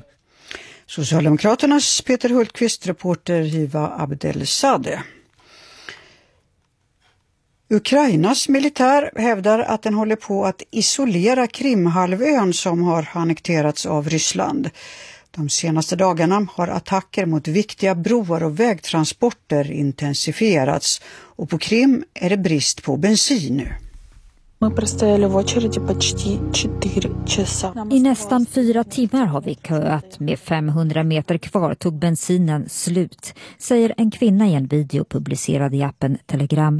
Socialdemokraternas Peter Hultqvist, reporter Hiva Abdelsadeh. Ukrainas militär hävdar att den håller på att isolera Krimhalvön som har annekterats av Ryssland. De senaste dagarna har attacker mot viktiga broar och vägtransporter intensifierats och på Krim är det brist på bensin nu. I nästan fyra timmar har vi köat. Med femhundra meter kvar tog bensinen slut, säger en kvinna i en video publicerad i appen Telegram.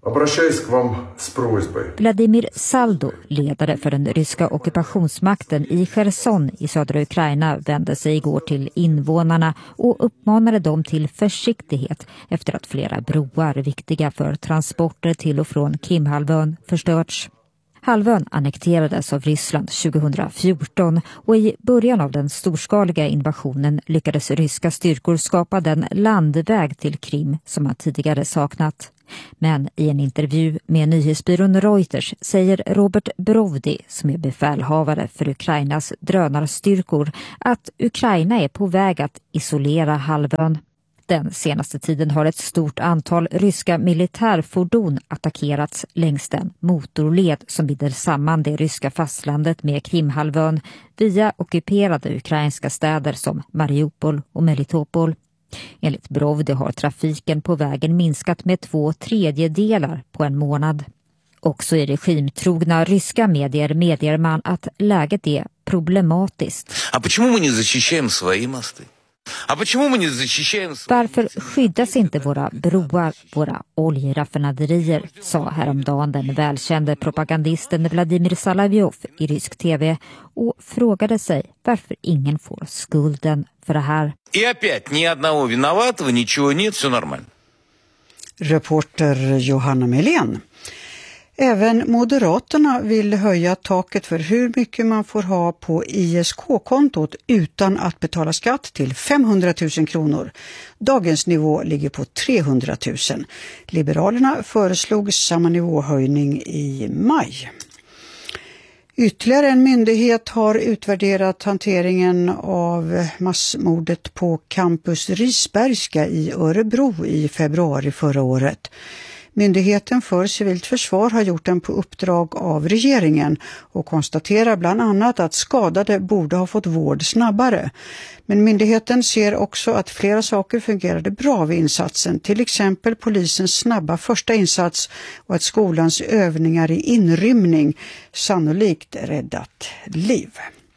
Vladimir Saldo, ledare för den ryska ockupationsmakten i Cherson i södra Ukraina, vände sig igår till invånarna och uppmanade dem till försiktighet efter att flera broar viktiga för transporter till och från Krimhalvön förstörts. Halvön annekterades av Ryssland tjugohundrafjorton och i början av den storskaliga invasionen lyckades ryska styrkor skapa den landväg till Krim som man tidigare saknat. Men i en intervju med nyhetsbyrån Reuters säger Robert Brovdi, som är befälhavare för Ukrainas drönarstyrkor, att Ukraina är på väg att isolera halvön. Den senaste tiden har ett stort antal ryska militärfordon attackerats längs den motorled som binder samman det ryska fastlandet med Krimhalvön via ockuperade ukrainska städer som Mariupol och Melitopol. Enligt Brovdi har trafiken på vägen minskat med två tredjedelar på en månad. Också i regimtrogna ryska medier medger man att läget är problematiskt. Varför skyddas inte våra broar, våra oljeraffinaderier, sa häromdagen den välkände propagandisten Vladimir Salavjov i rysk tv och frågade sig varför ingen får skulden för det här. Reporter Johanna Melén. Även Moderaterna vill höja taket för hur mycket man får ha på I S K-kontot utan att betala skatt till femhundratusen kronor. Dagens nivå ligger på trehundratusen. Liberalerna föreslog samma nivåhöjning i maj. Ytterligare en myndighet har utvärderat hanteringen av massmordet på Campus Risbergska i Örebro i februari förra året. Myndigheten för civilt försvar har gjort den på uppdrag av regeringen och konstaterar bland annat att skadade borde ha fått vård snabbare. Men myndigheten ser också att flera saker fungerade bra vid insatsen, till exempel polisens snabba första insats och att skolans övningar i inrymning sannolikt räddat liv.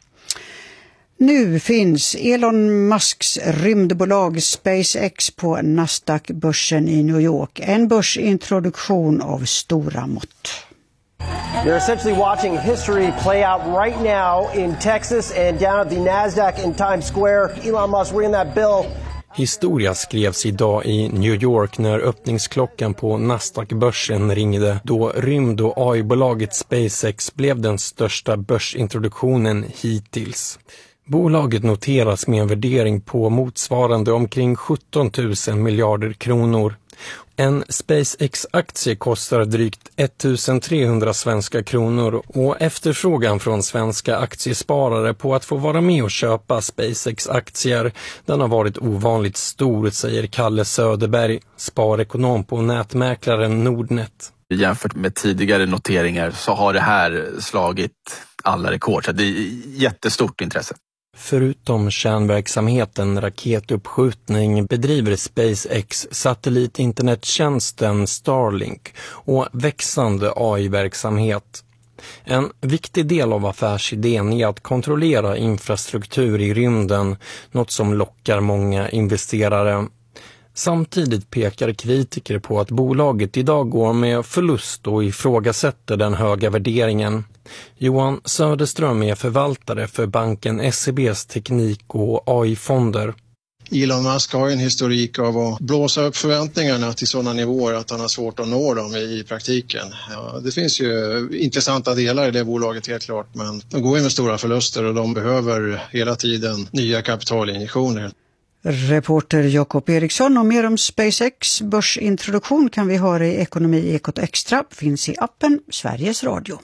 Nu finns Elon Musks rymdbolag SpaceX på Nasdaq-börsen i New York. En börsintroduktion av stora mått. You're essentially watching history play out right now in Texas and down at the Nasdaq in Times Square. Elon Musk ringing that bell. Historia skrevs idag i New York när öppningsklockan på Nasdaq-börsen ringde, då rymd- och A I-bolaget SpaceX blev den största börsintroduktionen hittills. Bolaget noteras med en värdering på motsvarande omkring sjutton tusen miljarder kronor. En SpaceX-aktie kostar drygt ettusentrehundra svenska kronor och efterfrågan från svenska aktiesparare på att få vara med och köpa SpaceX-aktier, den har varit ovanligt stor, säger Kalle Söderberg, sparekonom på nätmäklaren Nordnet. Jämfört med tidigare noteringar så har det här slagit alla rekord, så det är jättestort intresse. Förutom kärnverksamheten raketuppskjutning bedriver SpaceX satellitinternettjänsten Starlink och växande A I-verksamhet. En viktig del av affärsidén är att kontrollera infrastruktur i rymden, något som lockar många investerare. Samtidigt pekar kritiker på att bolaget idag går med förlust och ifrågasätter den höga värderingen. Johan Söderström är förvaltare för banken S E B:s teknik- och A I-fonder. Elon Musk har en historik av att blåsa upp förväntningarna till sådana nivåer att han har svårt att nå dem i praktiken. Ja, det finns ju intressanta delar i det bolaget helt klart, men de går ju med stora förluster och de behöver hela tiden nya kapitalinjektioner. Reporter Jakob Eriksson, och mer om SpaceX börsintroduktion kan vi höra i Ekonomi Ekot Extra, finns i appen Sveriges Radio.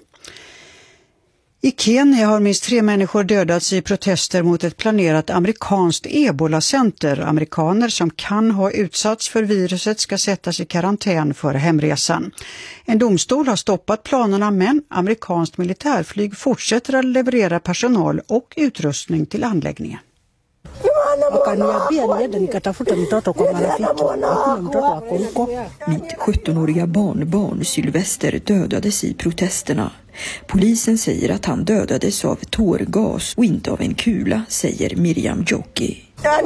I Kenya har minst tre människor dödats i protester mot ett planerat amerikanskt Ebola-center. Amerikaner som kan ha utsatts för viruset ska sättas i karantän för hemresan. En domstol har stoppat planerna, men amerikanskt militärflyg fortsätter att leverera personal och utrustning till anläggningen. Mitt sjuttonåriga barnbarn Sylvester dödades i protesterna. Polisen säger att han dödades av tårgas och inte av en kula, säger Miriam Jocki.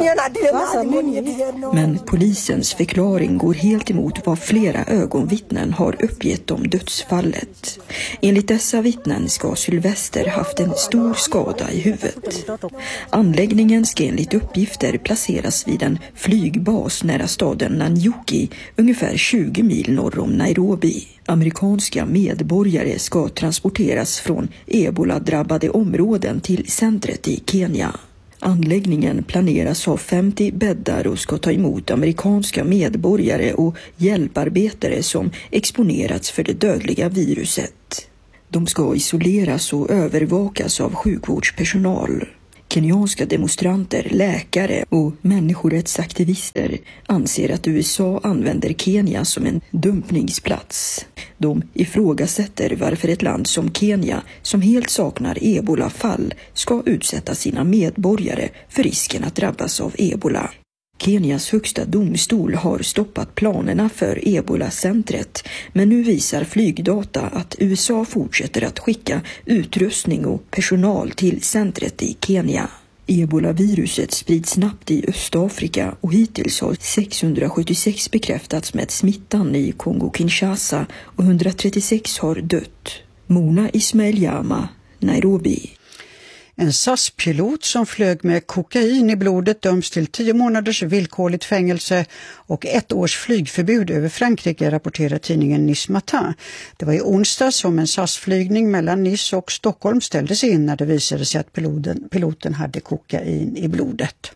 Men polisens förklaring går helt emot vad flera ögonvittnen har uppgett om dödsfallet. Enligt dessa vittnen ska Sylvester haft en stor skada i huvudet. Anläggningen ska enligt uppgifter placeras vid en flygbas nära staden Nanyuki, ungefär tjugo mil norr om Nairobi. Amerikanska medborgare ska transporteras från ebola-drabbade områden till centret i Kenya. Anläggningen planeras ha femtio bäddar och ska ta emot amerikanska medborgare och hjälparbetare som exponerats för det dödliga viruset. De ska isoleras och övervakas av sjukvårdspersonal. Kenyanska demonstranter, läkare och människorättsaktivister anser att U S A använder Kenya som en dumpningsplats. De ifrågasätter varför ett land som Kenya, som helt saknar ebolafall, ska utsätta sina medborgare för risken att drabbas av ebola. Kenias högsta domstol har stoppat planerna för Ebola-centret, men nu visar flygdata att U S A fortsätter att skicka utrustning och personal till centret i Kenya. Ebola-viruset sprids snabbt i Östafrika och hittills har sexhundrasjuttiosex bekräftats med smittan i Kongo-Kinshasa och hundratrettiosex har dött. Mona Ismail-Jama, Nairobi. En S A S-pilot som flög med kokain i blodet döms till tio månaders villkorligt fängelse och ett års flygförbud över Frankrike, rapporterar tidningen Nice Matin. Det var i onsdag som en S A S-flygning mellan Nice och Stockholm ställdes in när det visade sig att piloten, piloten hade kokain i blodet.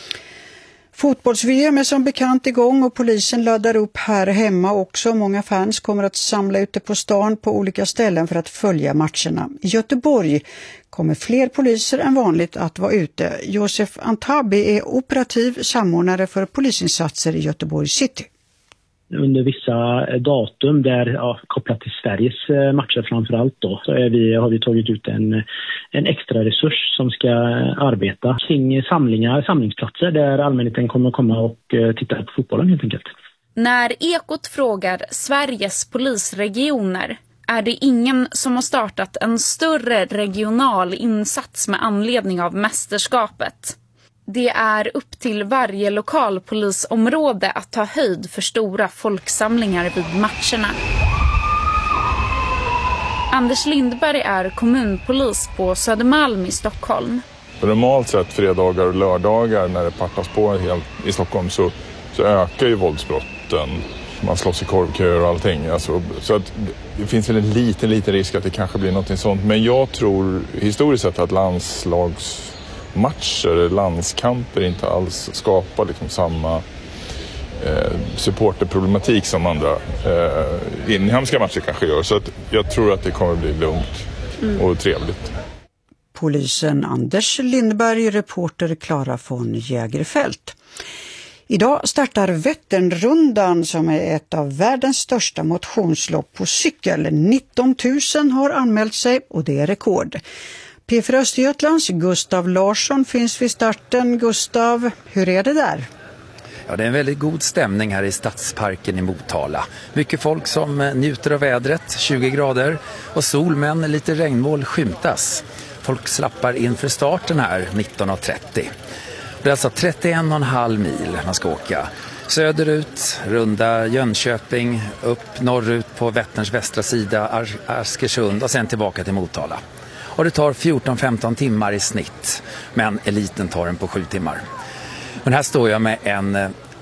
Fotbolls-V M är som bekant igång och polisen laddar upp här hemma också. Många fans kommer att samla ute på stan på olika ställen för att följa matcherna. I Göteborg kommer fler poliser än vanligt att vara ute. Josef Antabi är operativ samordnare för polisinsatser i Göteborg City. Under vissa datum där, ja, kopplat till Sveriges matcher framförallt då, så är vi, har vi tagit ut en, en extra resurs som ska arbeta kring samlingar, samlingsplatser där allmänheten kommer att komma och titta på fotbollen helt enkelt. När Ekot frågar Sveriges polisregioner är det ingen som har startat en större regional insats med anledning av mästerskapet. Det är upp till varje lokalpolisområde att ta höjd för stora folksamlingar vid matcherna. Anders Lindberg är kommunpolis på Södermalm i Stockholm. Normalt sett fredagar och lördagar när det partas på helt i Stockholm så, så ökar ju våldsbrotten. Man slåss i korvköer och allting. Alltså, så att det finns väl en liten, liten risk att det kanske blir något sånt. Men jag tror historiskt sett att landslagsmatcher, landskamper inte alls skapar liksom samma eh, supporterproblematik som andra eh, inhemska matcher kanske gör. Så att jag tror att det kommer bli lugnt mm. och trevligt. Polisen Anders Lindberg, reporter Klara von Jägerfält. Idag startar Vätternrundan som är ett av världens största motionslopp på cykel. nitton tusen har anmält sig och det är rekord. P fyra Östergötlands Gustav Larsson finns vid starten. Gustav, hur är det där? Ja, det är en väldigt god stämning här i Stadsparken i Motala. Mycket folk som njuter av vädret, tjugo grader och sol, men lite regnmoln skymtas. Folk slappar inför starten här nitton trettio. Det är alltså trettioen och en halv mil man ska åka. Söderut, runda Jönköping, upp norrut på Vätterns västra sida, Ar- Askersund och sen tillbaka till Motala. Och det tar fjorton femton timmar i snitt, men eliten tar den på sju timmar. Men här står jag med en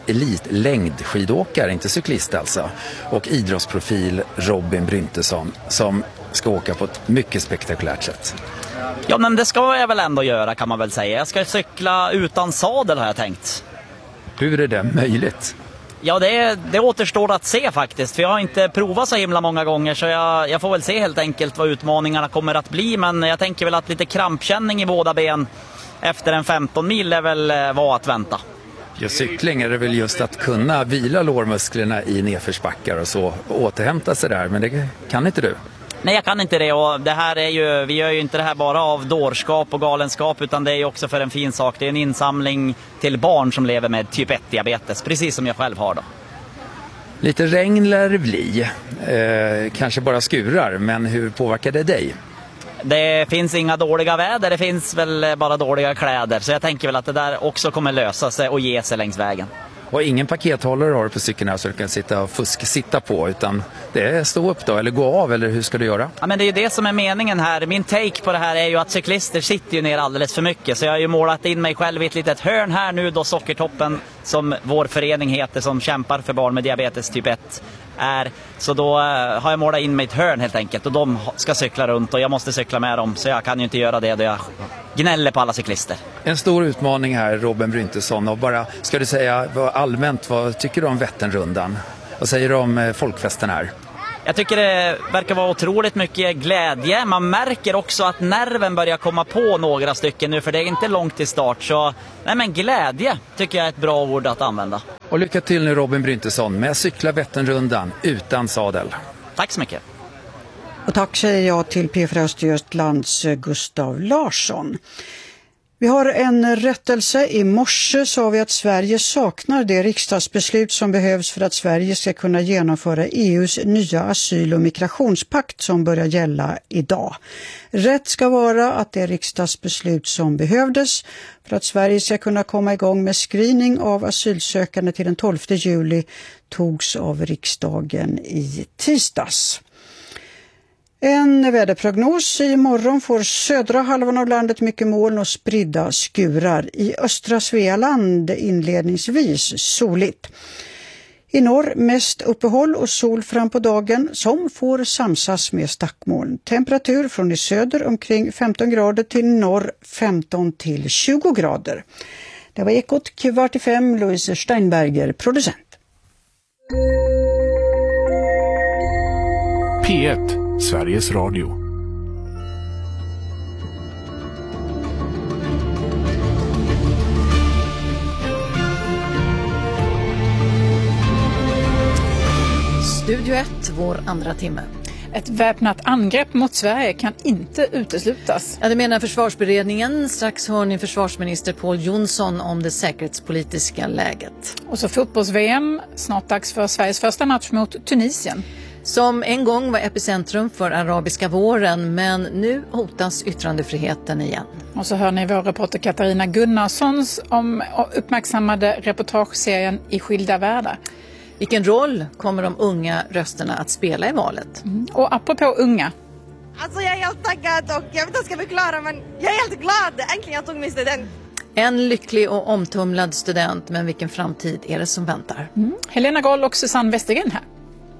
elitlängdskidåkare, inte cyklist alltså, och idrottsprofil Robin Bryntesson som ska åka på ett mycket spektakulärt sätt. Ja, men det ska jag väl ändå göra, kan man väl säga. Jag ska cykla utan sadel har jag tänkt. Hur är det möjligt? Ja, det, det återstår att se faktiskt. För jag har inte provat så himla många gånger, så jag, jag får väl se helt enkelt vad utmaningarna kommer att bli. Men jag tänker väl att lite krampkänning i båda ben efter en femton mil är väl vad att vänta. Ja, cykling är det väl just att kunna vila lårmusklerna i nedförsbackar och så och återhämta sig där, men det kan inte du. Nej, jag kan inte det, och det här är ju, vi gör ju inte det här bara av dårskap och galenskap, utan det är ju också för en fin sak. Det är en insamling till barn som lever med typ ett-diabetes, precis som jag själv har då. Lite regn lär det bli, eh, kanske bara skurar, men hur påverkar det dig? Det finns inga dåliga väder, det finns väl bara dåliga kläder, så jag tänker väl att det där också kommer lösa sig och ge sig längs vägen. Och ingen pakethållare har du på cykeln här så du kan sitta och fusk sitta på, utan det är stå upp då eller gå av, eller hur ska du göra? Ja, men det är ju det som är meningen här. Min take på det här är ju att cyklister sitter ju ner alldeles för mycket, så jag har ju målat in mig själv i ett litet hörn här nu då Sockertoppen, som vår förening heter, som kämpar för barn med diabetes typ ett är. Så då har jag målat in mig i ett hörn helt enkelt, och de ska cykla runt och jag måste cykla med dem, så jag kan ju inte göra det då jag gnäller på alla cyklister. En stor utmaning här, Robin Bryntesson, och bara, ska du säga vad allmänt, vad tycker du om Vätternrundan? Vad säger du om folkfesten här? Jag tycker det verkar vara otroligt mycket glädje. Man märker också att nerven börjar komma på några stycken nu, för det är inte långt till start. Så nej, men glädje tycker jag är ett bra ord att använda. Och lycka till nu, Robin Bryntesson, med cykla Vätternrundan utan sadel. Tack så mycket. Och tack säger jag till P fyra Östergötlands Gustav Larsson. Vi har en rättelse. I morse sa vi att Sverige saknar det riksdagsbeslut som behövs för att Sverige ska kunna genomföra E U:s nya asyl- och migrationspakt som börjar gälla idag. Rätt ska vara att det riksdagsbeslut som behövdes för att Sverige ska kunna komma igång med screening av asylsökande till den tolfte juli togs av riksdagen i tisdags. En väderprognos. Imorgon får södra halvan av landet mycket moln och spridda skurar. I östra Svealand inledningsvis soligt. I norr mest uppehåll och sol fram på dagen som får samsas med stackmoln. Temperatur från i söder omkring femton grader till norr femton till tjugo grader. Det var Ekot kvart i fem, Louise Steinberger, producent. P ett, Sveriges Radio. Studio ett, vår andra timme. Ett väpnat angrepp mot Sverige kan inte uteslutas. Ja, det menar försvarsberedningen. Strax hör ni försvarsminister Pål Jonsson om det säkerhetspolitiska läget. Och så fotbolls-V M, snart dags för Sveriges första match mot Tunisien. Som en gång var epicentrum för arabiska våren, men nu hotas yttrandefriheten igen. Och så hör ni vår reporter Katarina Gunnarssons om uppmärksammade reportageserien I skilda världar. Vilken roll kommer de unga rösterna att spela i valet? Mm. Och apropå unga. Alltså jag är helt taggad och jag vet inte vad jag ska förklara, men jag är helt glad. Äntligen jag tog min student. En lycklig och omtumlad student, men vilken framtid är det som väntar? Mm. Helena Goll och Susanne Westergren här.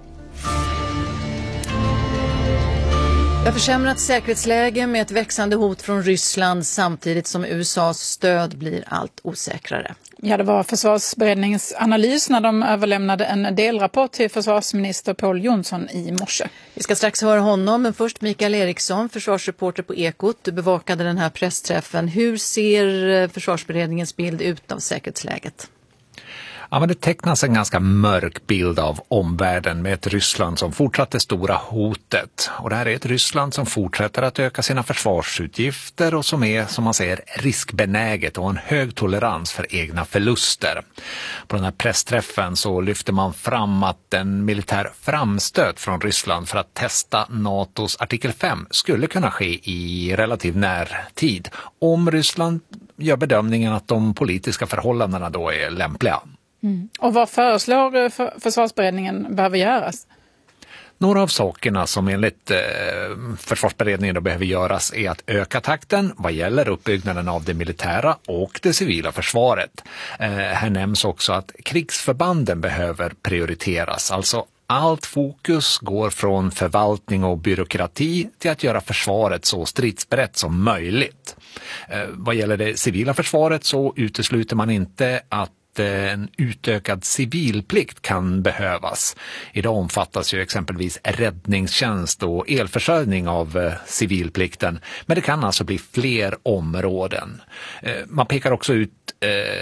Det har försämrat säkerhetsläge med ett växande hot från Ryssland samtidigt som U S A:s stöd blir allt osäkrare. Ja, det var försvarsberedningens analys när de överlämnade en delrapport till försvarsminister Pål Jonsson i morse. Vi ska strax höra honom, men först Mikael Eriksson, försvarsreporter på Ekot. Du bevakade den här pressträffen. Hur ser försvarsberedningens bild ut av säkerhetsläget? Ja, men det tecknas en ganska mörk bild av omvärlden med ett Ryssland som fortsatt det stora hotet. Och det här är ett Ryssland som fortsätter att öka sina försvarsutgifter och som är, som man säger, riskbenäget och en hög tolerans för egna förluster. På den här pressträffen så lyfter man fram att en militär framstöt från Ryssland för att testa NATOs artikel fem skulle kunna ske i relativ närtid om Ryssland gör bedömningen att de politiska förhållandena då är lämpliga. Mm. Och vad föreslår för försvarsberedningen behöver göras? Några av sakerna som enligt eh, försvarsberedningen då behöver göras är att öka takten vad gäller uppbyggnaden av det militära och det civila försvaret. Eh, här nämns också att krigsförbanden behöver prioriteras, alltså allt fokus går från förvaltning och byråkrati till att göra försvaret så stridsberett som möjligt. Eh, vad gäller det civila försvaret så utesluter man inte att en utökad civilplikt kan behövas. Idag omfattas ju exempelvis räddningstjänst och elförsörjning av eh, civilplikten, men det kan alltså bli fler områden. Eh, man pekar också ut eh, ett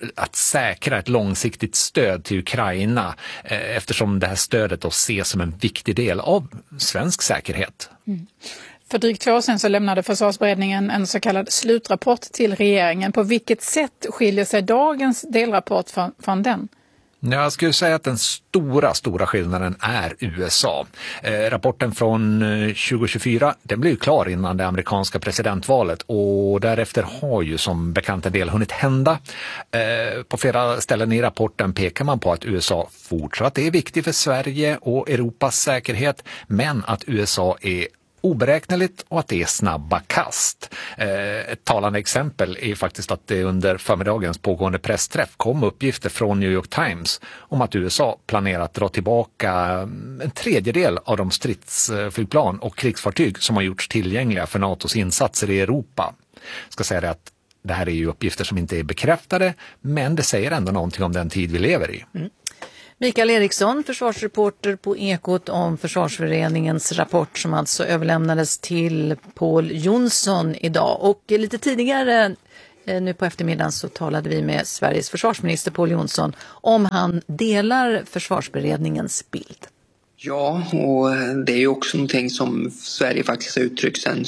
att säkra ett långsiktigt stöd till Ukraina eh, eftersom det här stödet då ses som en viktig del av svensk säkerhet. Mm. För drygt två år sedan så lämnade försvarsberedningen en så kallad slutrapport till regeringen. På vilket sätt skiljer sig dagens delrapport från, från den? Jag skulle säga att den stora, stora skillnaden är U S A. Eh, rapporten från tjugo tjugofyra, den blev klar innan det amerikanska presidentvalet och därefter har ju som bekant en del hunnit hända. Eh, på flera ställen i rapporten pekar man på att U S A fortsatt är viktigt för Sverige och Europas säkerhet, men att U S A är oberäkneligt och att det är snabba kast. Eh, ett talande exempel är faktiskt att det under förmiddagens pågående pressträff kom uppgifter från New York Times om att U S A planerar att dra tillbaka en tredjedel av de stridsflygplan och krigsfartyg som har gjorts tillgängliga för NATOs insatser i Europa. Jag ska säga det att det här är ju uppgifter som inte är bekräftade, men det säger ändå någonting om den tid vi lever i. Mm. Mikael Eriksson, försvarsreporter på Ekot om Försvarsföreningens rapport som alltså överlämnades till Pål Jonsson idag. Och lite tidigare nu på eftermiddagen så talade vi med Sveriges försvarsminister Pål Jonsson om han delar Försvarsberedningens bild. Ja, och det är ju också någonting som Sverige faktiskt har uttryckt sedan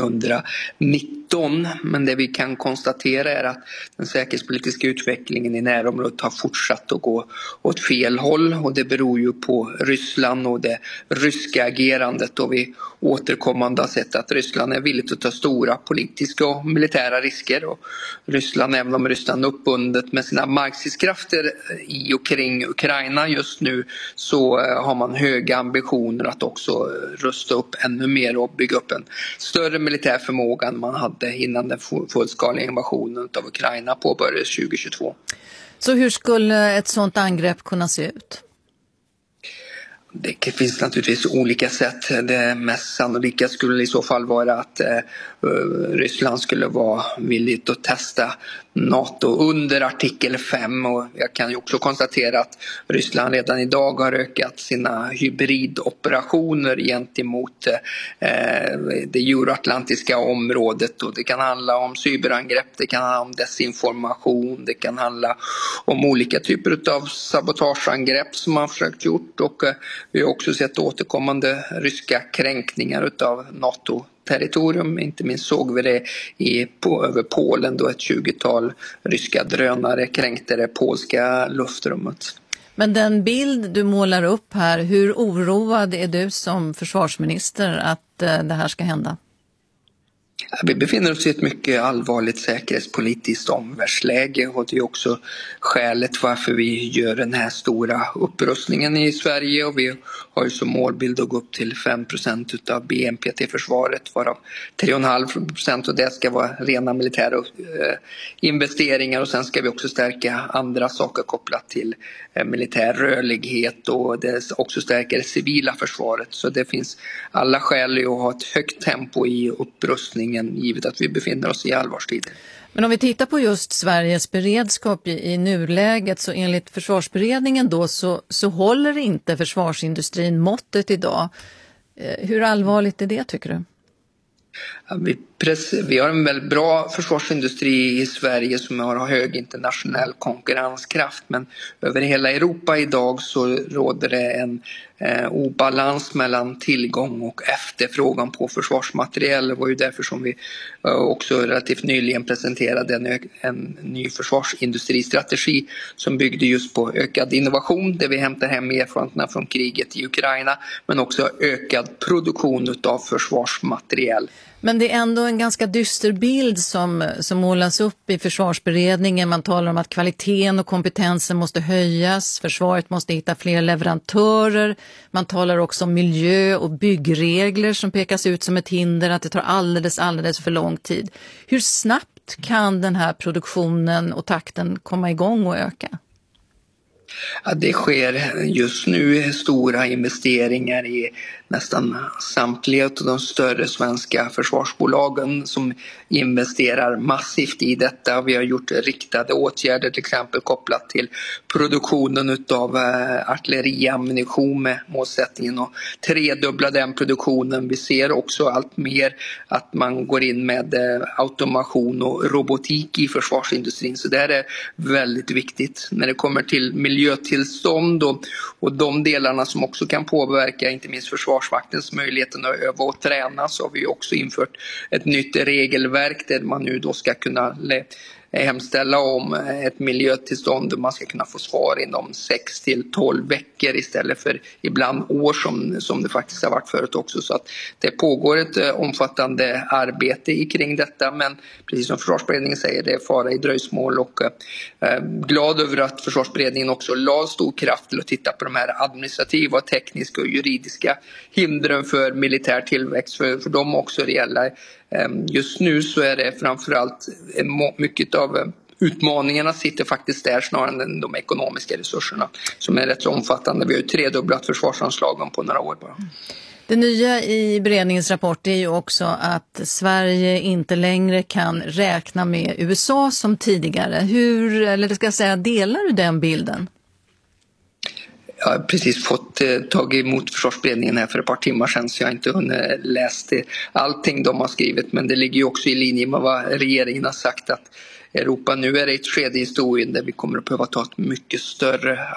tjugonitton. Men det vi kan konstatera är att den säkerhetspolitiska utvecklingen i närområdet har fortsatt att gå åt fel håll. Och det beror ju på Ryssland och det ryska agerandet. Och vi återkommande har sett att Ryssland är villigt att ta stora politiska och militära risker. Och Ryssland, även om Ryssland är uppbundet med sina markstridskrafter i och kring Ukraina just nu, så har man hög ambitioner att också rusta upp ännu mer och bygga upp en större militär förmåga än man hade innan den fullskaliga invasionen av Ukraina påbörjades tjugohundratjugotvå. Så hur skulle ett sådant angrepp kunna se ut? Det finns naturligtvis olika sätt. Det mest sannolika skulle i så fall vara att eh, Ryssland skulle vara villigt att testa NATO under artikel fem. Och jag kan ju också konstatera att Ryssland redan idag har ökat sina hybridoperationer gentemot eh, det euroatlantiska området. Och det kan handla om cyberangrepp, det kan handla om desinformation, det kan handla om olika typer av sabotageangrepp som man försökt gjort. Och eh, vi har också sett återkommande ryska kränkningar av NATO-territorium. Inte minst såg vi det i, på, över Polen då ett tjugotal ryska drönare kränkte det polska luftrummet. Men den bild du målar upp här, hur oroad är du som försvarsminister att eh, det här ska hända? Vi befinner oss i ett mycket allvarligt säkerhetspolitiskt omvärldsläge och det är också skälet varför vi gör den här stora upprustningen i Sverige, och vi har ju som målbild att gå upp till fem procent av B N P till försvaret, varav tre komma fem procent och det ska vara rena militära investeringar, och sen ska vi också stärka andra saker kopplat till militär rörlighet och det också stärker det civila försvaret. Så det finns alla skäl att ha ett högt tempo i upprustningen givet att vi befinner oss i allvarstid. Men om vi tittar på just Sveriges beredskap i, i nuläget, så enligt försvarsberedningen då så, så håller inte försvarsindustrin måttet idag. Eh, hur allvarligt är det, tycker du? Ja, vi, press, vi har en väldigt bra försvarsindustri i Sverige som har hög internationell konkurrenskraft, men över hela Europa idag så råder det en eh, obalans mellan tillgång och efterfrågan på försvarsmateriel. Det var ju därför som vi eh, också relativt nyligen presenterade en, en ny försvarsindustristrategi som byggde just på ökad innovation där vi hämtar hem erfarenheterna från kriget i Ukraina, men också ökad produktion av försvarsmateriel. Men det är ändå en ganska dyster bild som, som målas upp i försvarsberedningen. Man talar om att kvaliteten och kompetensen måste höjas. Försvaret måste hitta fler leverantörer. Man talar också om miljö- och byggregler som pekas ut som ett hinder, att det tar alldeles, alldeles för lång tid. Hur snabbt kan den här produktionen och takten komma igång och öka? Ja, det sker just nu stora investeringar i nästan samtliga av de större svenska försvarsbolagen som investerar massivt i detta. Vi har gjort riktade åtgärder till exempel kopplat till produktionen av artilleriammunition med målsättningen att tredubbla den produktionen. Vi ser också allt mer att man går in med automation och robotik i försvarsindustrin, så det här är väldigt viktigt. När det kommer till miljötillstånd och, och de delarna som också kan påverka inte minst försvarsmaktens möjligheten att öva och träna, så har vi också infört ett nytt regelverk där man nu då ska kunna hemställa om ett miljötillstånd och man ska kunna få svar inom sex till tolv veckor istället för ibland år som, som det faktiskt har varit förut också. Så att det pågår ett omfattande arbete i kring detta, men precis som försvarsberedningen säger, det är fara i dröjsmål, och eh, glad över att försvarsberedningen också la stor kraft till att titta på de här administrativa, tekniska och juridiska hindren för militär tillväxt, för, för de också reella. Just nu så är det framförallt mycket av utmaningarna sitter faktiskt där snarare än de ekonomiska resurserna som är rätt så omfattande. Vi har ju tredubblat försvarsanslagen på några år bara. Det nya i beredningens rapport är ju också att Sverige inte längre kan räkna med U S A som tidigare. Hur, eller det ska jag säga, delar du den bilden? Jag har precis fått eh, tag emot försvarsberedningen här för ett par timmar sedan, så jag har inte hunnit läst allting de har skrivit, men det ligger ju också i linje med vad regeringen har sagt, att Europa nu är i ett skede i historien där vi kommer att behöva ta ett mycket större